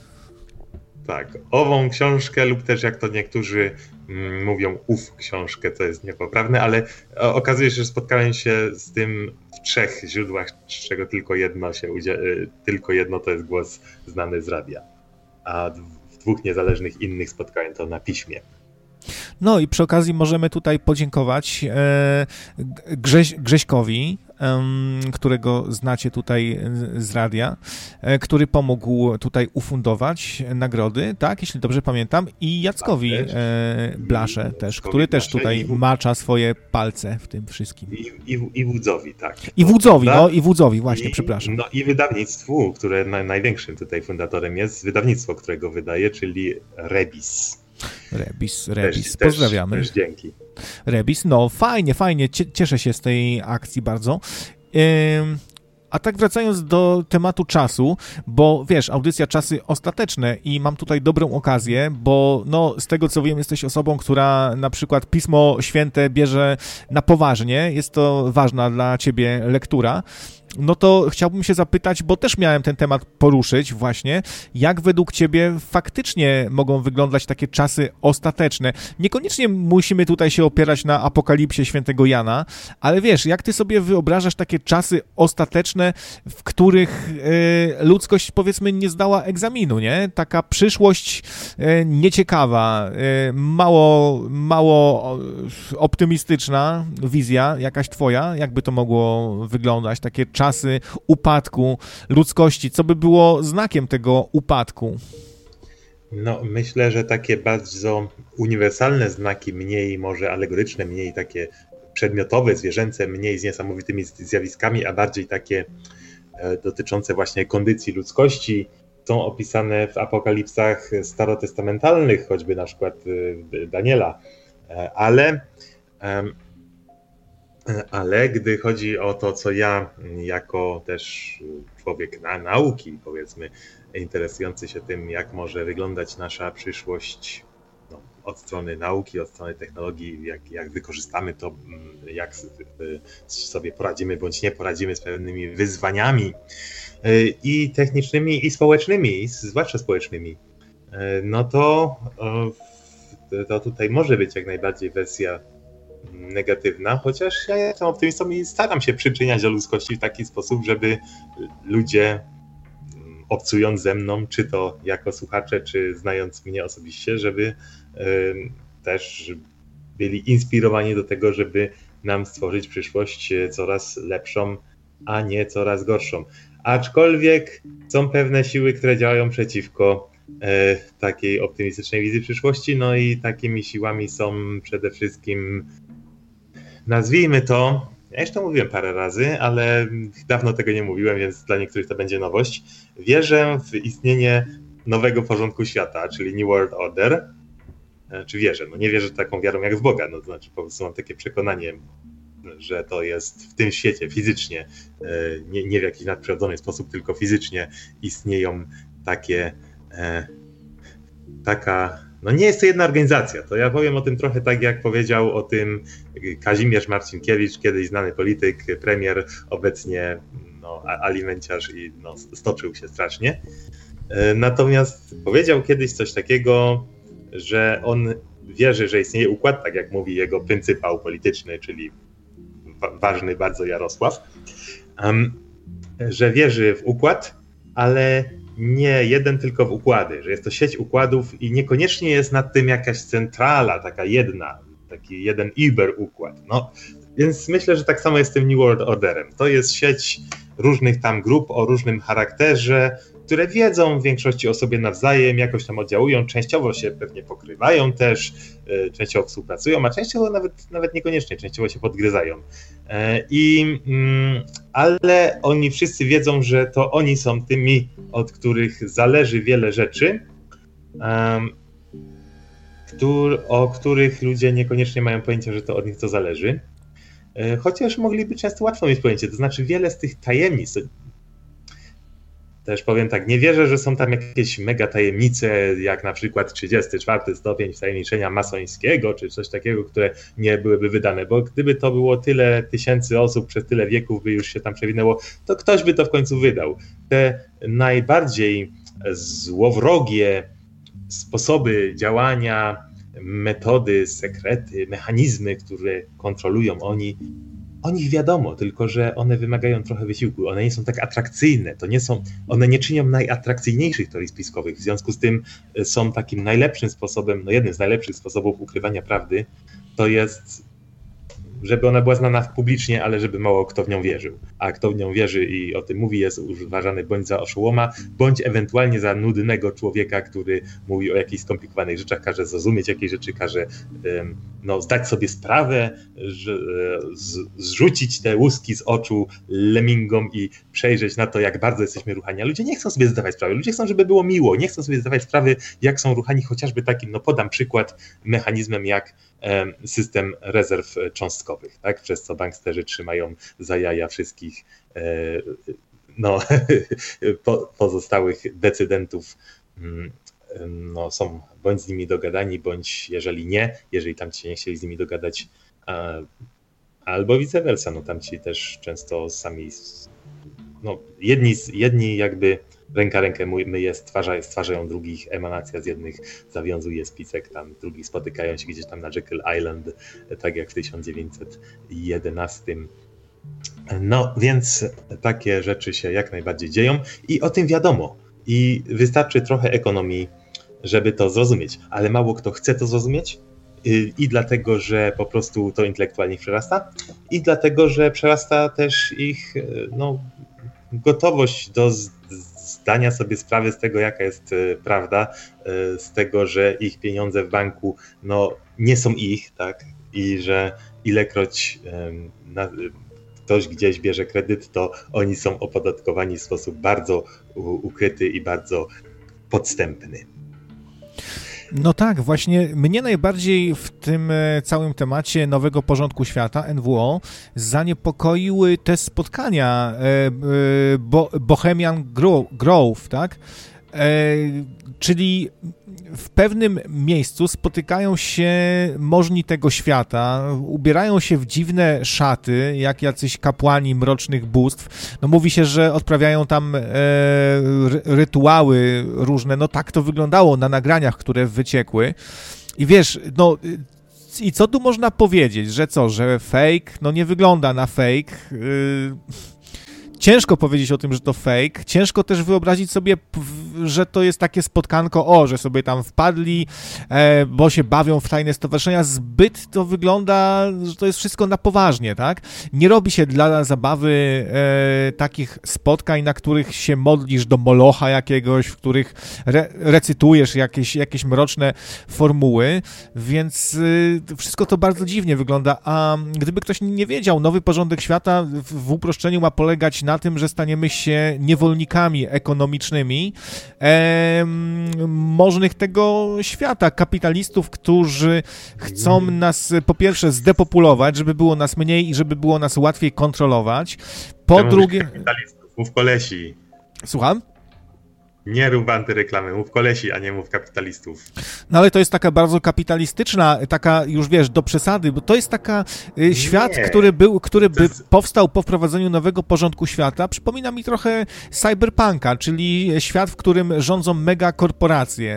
Tak, ową książkę lub też jak to niektórzy mm, mówią ów książkę, to jest niepoprawne, ale okazuje się, że spotkałem się z tym w trzech źródłach, z czego tylko jedno się udzie- tylko jedno to jest głos znany z radia, a w dwóch niezależnych innych spotkałem to na piśmie. No i przy okazji możemy tutaj podziękować e, Grześ, Grześkowi, e, którego znacie tutaj z radia, e, który pomógł tutaj ufundować nagrody, tak, jeśli dobrze pamiętam, i Jackowi e, Blasze też, Jackowi który też tutaj w... macza swoje palce w tym wszystkim. I, i, i Wódzowi, tak. I Wódzowi, no i Wódzowi, właśnie, I, przepraszam. No i wydawnictwu, które na, największym tutaj fundatorem jest, wydawnictwo, którego wydaje, czyli Rebis. Rebis, Rebis, też, pozdrawiamy. Też, też dzięki. Rebis, no fajnie, fajnie, cieszę się z tej akcji bardzo. Ym, a tak wracając do tematu czasu, bo wiesz, audycja Czasy Ostateczne i mam tutaj dobrą okazję, bo no z tego co wiem jesteś osobą, która na przykład Pismo Święte bierze na poważnie, jest to ważna dla ciebie lektura. No to chciałbym się zapytać, bo też miałem ten temat poruszyć właśnie, jak według ciebie faktycznie mogą wyglądać takie czasy ostateczne? Niekoniecznie musimy tutaj się opierać na Apokalipsie Świętego Jana, ale wiesz, jak ty sobie wyobrażasz takie czasy ostateczne, w których y, ludzkość powiedzmy nie zdała egzaminu, nie? Taka przyszłość y, nieciekawa, y, mało, mało optymistyczna wizja, jakaś twoja, jakby to mogło wyglądać, takie czasy upadku ludzkości, co by było znakiem tego upadku? No, myślę, że takie bardzo uniwersalne znaki, mniej może alegoryczne, mniej takie przedmiotowe, zwierzęce, mniej z niesamowitymi zjawiskami, a bardziej takie dotyczące właśnie kondycji ludzkości, są opisane w apokalipsach starotestamentalnych, choćby na przykład Daniela, ale, ale gdy chodzi o to, co ja jako też człowiek na nauki, powiedzmy, interesujący się tym, jak może wyglądać nasza przyszłość, no, od strony nauki, od strony technologii, jak, jak wykorzystamy to, jak sobie poradzimy bądź nie poradzimy z pewnymi wyzwaniami i technicznymi, i społecznymi, zwłaszcza społecznymi, no to, to tutaj może być jak najbardziej wersja negatywna, chociaż ja jestem optymistą i staram się przyczyniać do ludzkości w taki sposób, żeby ludzie obcując ze mną, czy to jako słuchacze, czy znając mnie osobiście, żeby y, też byli inspirowani do tego, żeby nam stworzyć przyszłość coraz lepszą, a nie coraz gorszą. Aczkolwiek są pewne siły, które działają przeciwko y, takiej optymistycznej wizji przyszłości, no i takimi siłami są przede wszystkim, nazwijmy to, ja już to mówiłem parę razy, ale dawno tego nie mówiłem, więc dla niektórych to będzie nowość. Wierzę w istnienie nowego porządku świata, czyli New World Order. Czy wierzę? No nie wierzę taką wiarą jak w Boga, no to znaczy po prostu mam takie przekonanie, że to jest w tym świecie fizycznie, nie, nie w jakiś nadprzyrodzony sposób, tylko fizycznie istnieją takie, taka... No nie jest to jedna organizacja, to ja powiem o tym trochę tak, jak powiedział o tym Kazimierz Marcinkiewicz, kiedyś znany polityk, premier, obecnie no, alimenciarz i no, stoczył się strasznie. Natomiast powiedział kiedyś coś takiego, że on wierzy, że istnieje układ, tak jak mówi jego pryncypał polityczny, czyli wa- ważny bardzo Jarosław, um, że wierzy w układ, ale nie jeden, tylko w układy, że jest to sieć układów i niekoniecznie jest nad tym jakaś centrala, taka jedna, taki jeden Uber układ. No, więc myślę, że tak samo jest z tym New World Orderem. To jest sieć różnych tam grup o różnym charakterze, które wiedzą w większości o sobie nawzajem, jakoś tam oddziałują, częściowo się pewnie pokrywają też, częściowo współpracują, a częściowo nawet, nawet niekoniecznie, częściowo się podgryzają. I, ale oni wszyscy wiedzą, że to oni są tymi, od których zależy wiele rzeczy, o których ludzie niekoniecznie mają pojęcie, że to od nich to zależy. Chociaż mogliby często łatwo mieć pojęcie, to znaczy wiele z tych tajemnic, też powiem tak, nie wierzę, że są tam jakieś mega tajemnice, jak na przykład trzydziesty czwarty stopień wtajemniczenia masońskiego, czy coś takiego, które nie byłyby wydane, bo gdyby to było tyle tysięcy osób przez tyle wieków, by już się tam przewinęło, to ktoś by to w końcu wydał. Te najbardziej złowrogie sposoby działania, metody, sekrety, mechanizmy, które kontrolują oni, o nich wiadomo, tylko że one wymagają trochę wysiłku, one nie są tak atrakcyjne, to nie są, one nie czynią najatrakcyjniejszych teorii spiskowych, w związku z tym są takim najlepszym sposobem, no jednym z najlepszych sposobów ukrywania prawdy, to jest, żeby ona była znana publicznie, ale żeby mało kto w nią wierzył. A kto w nią wierzy i o tym mówi, jest uważany bądź za oszołoma, bądź ewentualnie za nudnego człowieka, który mówi o jakichś skomplikowanych rzeczach, każe zrozumieć jakieś rzeczy, każe no, zdać sobie sprawę, że, z, zrzucić te łuski z oczu lemmingom i przejrzeć na to, jak bardzo jesteśmy ruchani. A ludzie nie chcą sobie zdawać sprawy, ludzie chcą, żeby było miło, nie chcą sobie zdawać sprawy, jak są ruchani, chociażby takim, no podam przykład, mechanizmem jak system rezerw cząstkowych, tak? Przez co banksterzy trzymają za jaja wszystkich no, pozostałych decydentów, no, są bądź z nimi dogadani, bądź jeżeli nie, jeżeli tam ci nie chcieli z nimi dogadać, albo vice versa, no tam ci też często sami, no jedni, jedni jakby ręka rękę myje, stwarza, stwarzają drugich, emanacja z jednych zawiązuje spisek, tam drugich spotykają się gdzieś tam na Jekyll Island, tak jak w tysiąc dziewięćset jedenastym. No więc takie rzeczy się jak najbardziej dzieją i o tym wiadomo. I wystarczy trochę ekonomii, żeby to zrozumieć, ale mało kto chce to zrozumieć i, i dlatego, że po prostu to intelektualnie ich przerasta i dlatego, że przerasta też ich no, gotowość do zdania sobie sprawy z tego, jaka jest prawda, z tego, że ich pieniądze w banku no, nie są ich, tak, i że ilekroć na, ktoś gdzieś bierze kredyt, to oni są opodatkowani w sposób bardzo ukryty i bardzo podstępny. No tak, właśnie mnie najbardziej w tym całym temacie nowego porządku świata, N W O, zaniepokoiły te spotkania Bo- Bohemian Grove, tak? Czyli w pewnym miejscu spotykają się możni tego świata, ubierają się w dziwne szaty, jak jacyś kapłani mrocznych bóstw. No mówi się, że odprawiają tam e, rytuały różne. No tak to wyglądało na nagraniach, które wyciekły. I wiesz, no i co tu można powiedzieć? Że co, że fake? No nie wygląda na fake. Yy... Ciężko powiedzieć o tym, że to fake. Ciężko też wyobrazić sobie, że to jest takie spotkanko, o, że sobie tam wpadli, e, bo się bawią w tajne stowarzyszenia. Zbyt to wygląda, że to jest wszystko na poważnie, tak? Nie robi się dla zabawy e, takich spotkań, na których się modlisz do Molocha jakiegoś, w których re, recytujesz jakieś, jakieś mroczne formuły, więc e, wszystko to bardzo dziwnie wygląda. A gdyby ktoś nie wiedział, nowy porządek świata w, w uproszczeniu ma polegać na tym, że staniemy się niewolnikami ekonomicznymi e, możnych tego świata, kapitalistów, którzy chcą nas po pierwsze zdepopulować, żeby było nas mniej i żeby było nas łatwiej kontrolować. Po Czemu drugie... Kapitalistów, mów kolesi. Słucham? Nie rób antyreklamy, mów kolesi, a nie mów kapitalistów. No ale to jest taka bardzo kapitalistyczna, taka już wiesz, do przesady, bo to jest taka y, świat, Nie. który był, który by jest... powstał po wprowadzeniu nowego porządku świata. Przypomina mi trochę cyberpunka, czyli świat, w którym rządzą megakorporacje.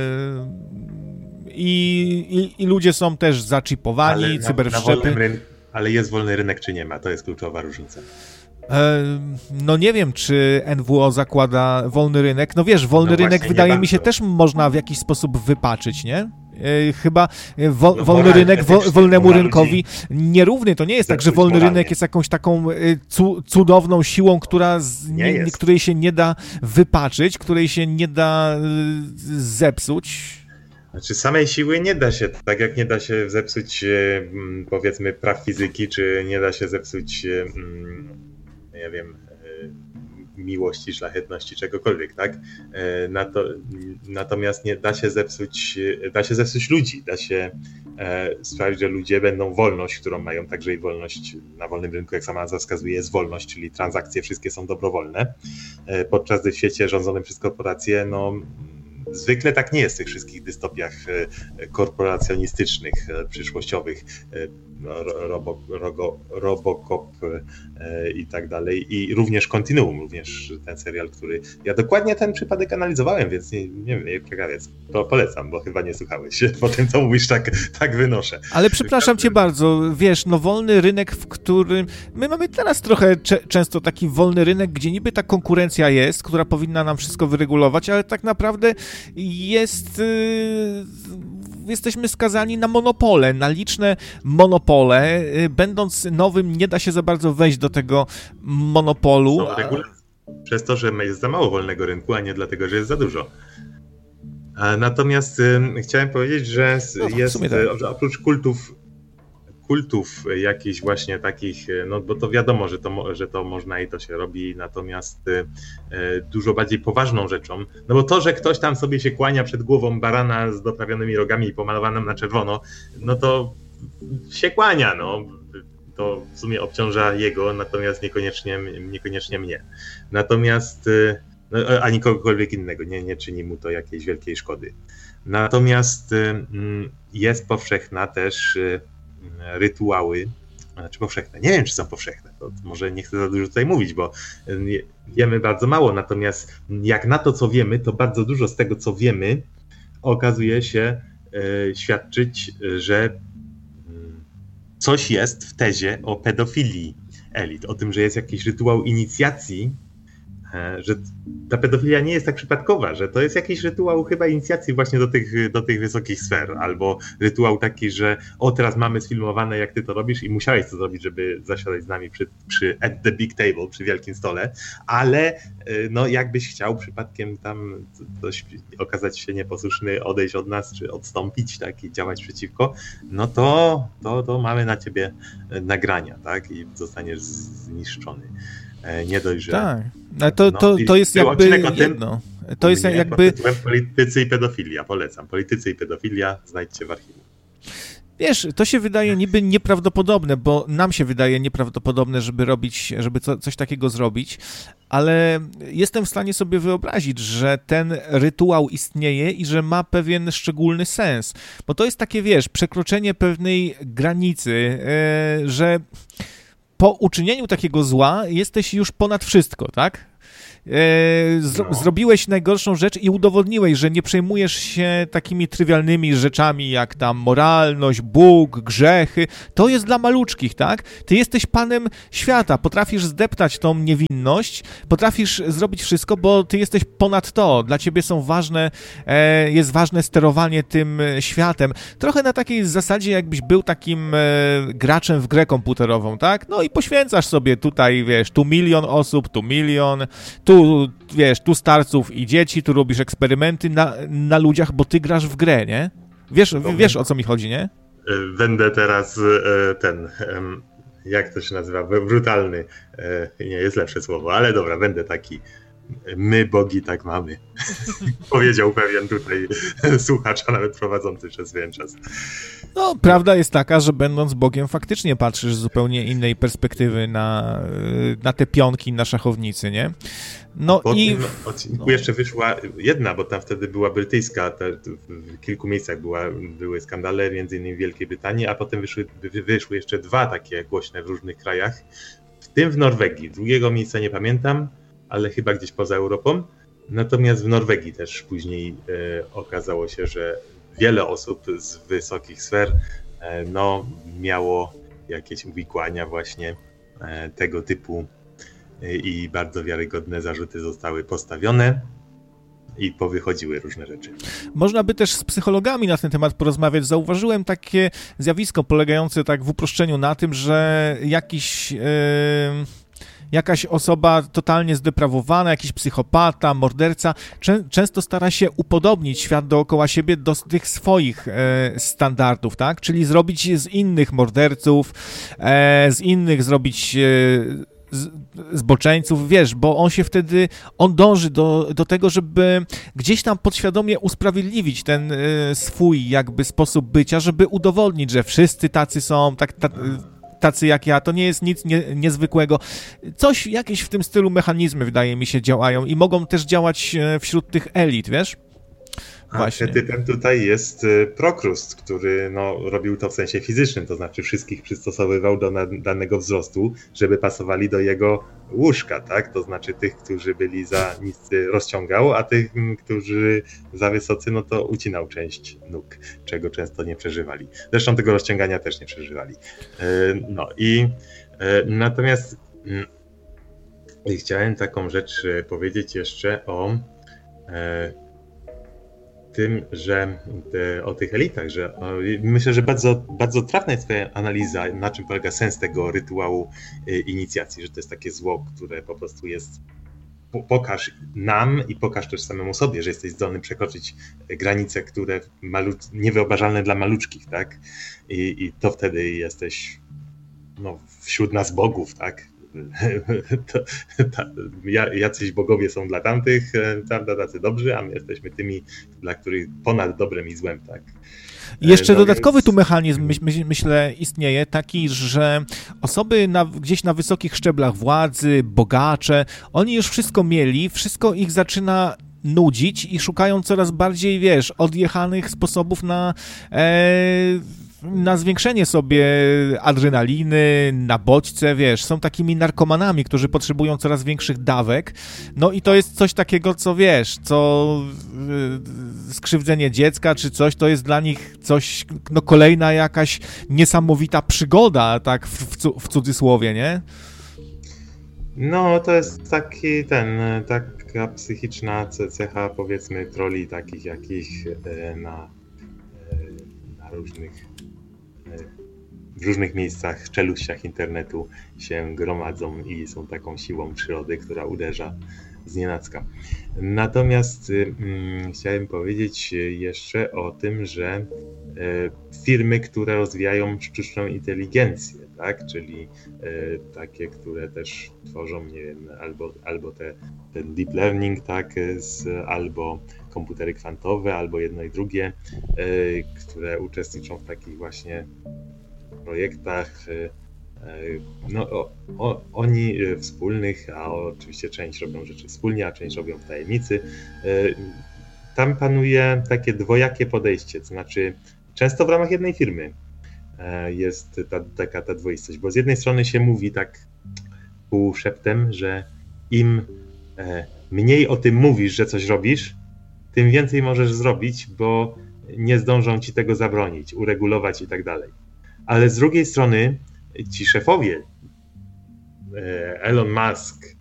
Y, i, i, I ludzie są też zaczipowani, ale na, cyberszczepy. Na ryn... Ale jest wolny rynek, czy nie ma? To jest kluczowa różnica. No nie wiem, czy N W O zakłada wolny rynek. No wiesz, wolny no rynek wydaje mi się bardzo. też można w jakiś sposób wypaczyć, nie? Chyba wo, no, wolny rynek wo, wolnemu rynkowi ludzi. nierówny. To nie jest tak, że wolny moralnie. rynek jest jakąś taką cu, cudowną siłą, która z, nie, nie, której się nie da wypaczyć, której się nie da zepsuć. Znaczy samej siły nie da się, tak jak nie da się zepsuć powiedzmy praw fizyki, czy nie da się zepsuć nie wiem, miłości, szlachetności, czegokolwiek, tak? Nato, natomiast nie da się zepsuć, da się zepsuć ludzi, da się sprawić, że ludzie będą wolność, którą mają także i wolność na wolnym rynku, jak sama nazwa wskazuje, jest wolność, czyli transakcje wszystkie są dobrowolne, podczas gdy w świecie rządzonym przez korporacje, no zwykle tak nie jest w tych wszystkich dystopiach korporacjonistycznych, przyszłościowych, robo, rogo, Robocop i tak dalej. I również Kontinuum, również ten serial, który... Ja dokładnie ten przypadek analizowałem, więc nie, nie wiem, Krawiec, to polecam, bo chyba nie słuchałeś. Po tym, co mówisz, tak, tak wynoszę. Ale przepraszam cię bardzo, wiesz, no wolny rynek, w którym... My mamy teraz trochę cze- często taki wolny rynek, gdzie niby ta konkurencja jest, która powinna nam wszystko wyregulować, ale tak naprawdę jest... Yy... jesteśmy skazani na monopole, na liczne monopole. Będąc nowym, nie da się za bardzo wejść do tego monopolu. No, regulacja. Przez to, że jest za mało wolnego rynku, a nie dlatego, że jest za dużo. Natomiast y, chciałem powiedzieć, że no, jest tak. Oprócz kultów kultów jakichś właśnie takich, no bo to wiadomo, że to, że to można i to się robi, natomiast y, dużo bardziej poważną rzeczą, no bo to, że ktoś tam sobie się kłania przed głową barana z doprawionymi rogami i pomalowanym na czerwono, no to się kłania, no. To w sumie obciąża jego, natomiast niekoniecznie, niekoniecznie mnie. Natomiast, y, no, ani kogokolwiek innego, nie, nie czyni mu to jakiejś wielkiej szkody. Natomiast y, jest powszechna też y, rytuały, znaczy powszechne, nie wiem, czy są powszechne, to może nie chcę za dużo tutaj mówić, bo wiemy bardzo mało, natomiast jak na to, co wiemy, to bardzo dużo z tego, co wiemy, okazuje się e, świadczyć, że coś jest w tezie o pedofilii elit, o tym, że jest jakiś rytuał inicjacji że ta pedofilia nie jest tak przypadkowa, że to jest jakiś rytuał chyba inicjacji właśnie do tych, do tych wysokich sfer, albo rytuał taki, że o, teraz mamy sfilmowane, jak ty to robisz i musiałeś to zrobić, żeby zasiadać z nami przy, przy at the big table, przy wielkim stole, ale no jakbyś chciał przypadkiem tam coś, okazać się nieposłuszny, odejść od nas, czy odstąpić, tak, i działać przeciwko, no to, to, to mamy na ciebie nagrania, tak, i zostaniesz zniszczony. Nie dość, że... Tak, ale to, to, to jest jakby jedno. To jest jakby... Politycy i pedofilia, polecam. Politycy i pedofilia, znajdźcie w archiwum. Wiesz, to się wydaje niby nieprawdopodobne, bo nam się wydaje nieprawdopodobne, żeby robić, żeby co, coś takiego zrobić, ale jestem w stanie sobie wyobrazić, że ten rytuał istnieje i że ma pewien szczególny sens, bo to jest takie, wiesz, przekroczenie pewnej granicy, yy, że po uczynieniu takiego zła jesteś już ponad wszystko, tak? Zro- no. Zrobiłeś najgorszą rzecz i udowodniłeś, że nie przejmujesz się takimi trywialnymi rzeczami jak tam moralność, Bóg, grzechy. To jest dla maluczkich, tak? Ty jesteś panem świata, potrafisz zdeptać tą niewinność, potrafisz zrobić wszystko, bo ty jesteś ponad to. Dla ciebie są ważne, e, jest ważne sterowanie tym światem. Trochę na takiej zasadzie, jakbyś był takim e, graczem w grę komputerową, tak? No i poświęcasz sobie tutaj, wiesz, tu milion osób, tu milion, tu, wiesz, tu starców i dzieci, tu robisz eksperymenty na, na ludziach, bo ty grasz w grę, nie? Wiesz, wiesz o co mi chodzi, nie? Będę teraz ten, jak to się nazywa, brutalny, nie jest lepsze słowo, ale dobra, będę taki, my bogi tak mamy. Powiedział pewien tutaj słuchacz, a nawet prowadzący przez pewien czas. No, prawda jest taka, że będąc Bogiem faktycznie patrzysz z zupełnie innej perspektywy na, na te pionki na szachownicy, nie? No po i... tym odcinku no. jeszcze wyszła jedna, bo tam wtedy była brytyjska, te, w kilku miejscach była, były skandale, między innymi w Wielkiej Brytanii, a potem wyszły, wyszły jeszcze dwa takie głośne w różnych krajach, w tym w Norwegii. Drugiego miejsca nie pamiętam, ale chyba gdzieś poza Europą. Natomiast w Norwegii też później e, okazało się, że wiele osób z wysokich sfer e, no, miało jakieś uwikłania właśnie e, tego typu e, i bardzo wiarygodne zarzuty zostały postawione i powychodziły różne rzeczy. Można by też z psychologami na ten temat porozmawiać. Zauważyłem takie zjawisko polegające tak w uproszczeniu na tym, że jakiś... Yy... jakaś osoba totalnie zdeprawowana, jakiś psychopata, morderca, czę- często stara się upodobnić świat dookoła siebie do tych swoich e, standardów, tak? Czyli zrobić z innych morderców, e, z innych zrobić e, z, zboczeńców, wiesz, bo on się wtedy, on dąży do, do tego, żeby gdzieś tam podświadomie usprawiedliwić ten e, swój jakby sposób bycia, żeby udowodnić, że wszyscy tacy są, tak, tak tacy jak ja, to nie jest nic nie, niezwykłego. Coś, jakieś w tym stylu mechanizmy, wydaje mi się, działają i mogą też działać wśród tych elit, wiesz? Właśnie. A typem tutaj jest Prokrust, który no, robił to w sensie fizycznym, to znaczy wszystkich przystosowywał do danego wzrostu, żeby pasowali do jego łóżka, tak? To znaczy tych, którzy byli za niscy, rozciągał, a tych, którzy za wysocy, no to ucinał część nóg, czego często nie przeżywali. Zresztą tego rozciągania też nie przeżywali. No i natomiast chciałem taką rzecz powiedzieć jeszcze o tym, że te, o tych elitach, że o, myślę, że bardzo, bardzo trafna jest twoja analiza, na czym polega sens tego rytuału y, inicjacji, że to jest takie zło, które po prostu jest, po, pokaż nam i pokaż też samemu sobie, że jesteś zdolny przekroczyć granice, które malu, niewyobrażalne dla maluczkich, tak? I, i to wtedy jesteś no, wśród nas bogów, tak? To, to, jacyś bogowie są dla tamtych, tamta tacy dobrzy, a my jesteśmy tymi, dla których ponad dobrem i złem, tak. I jeszcze no dodatkowy więc... tu mechanizm, my, my, myślę, istnieje, taki, że osoby na, gdzieś na wysokich szczeblach władzy, bogacze, oni już wszystko mieli, wszystko ich zaczyna nudzić i szukają coraz bardziej, wiesz, odjechanych sposobów na... E, na zwiększenie sobie adrenaliny, na bodźce, wiesz, są takimi narkomanami, którzy potrzebują coraz większych dawek, no i to jest coś takiego, co wiesz, co yy, skrzywdzenie dziecka czy coś, to jest dla nich coś, no kolejna jakaś niesamowita przygoda, tak w, w cudzysłowie, nie? No, to jest taki ten, taka psychiczna cecha, powiedzmy, troli takich jakich na, na różnych, w różnych miejscach, czeluściach internetu się gromadzą i są taką siłą przyrody, która uderza znienacka. Natomiast hmm, chciałem powiedzieć jeszcze o tym, że e, firmy, które rozwijają sztuczną inteligencję, tak, czyli e, takie, które też tworzą, nie wiem, albo, albo te, ten deep learning, tak, z, albo komputery kwantowe, albo jedno i drugie, e, które uczestniczą w takich właśnie projektach, e, no, o, o, oni wspólnych, a oczywiście część robią rzeczy wspólnie, a część robią w tajemnicy. Tam panuje takie dwojakie podejście, to znaczy często w ramach jednej firmy jest ta, taka ta dwoistość, bo z jednej strony się mówi tak półszeptem, że im mniej o tym mówisz, że coś robisz, tym więcej możesz zrobić, bo nie zdążą ci tego zabronić, uregulować i tak dalej. Ale z drugiej strony ci szefowie, Elon Musk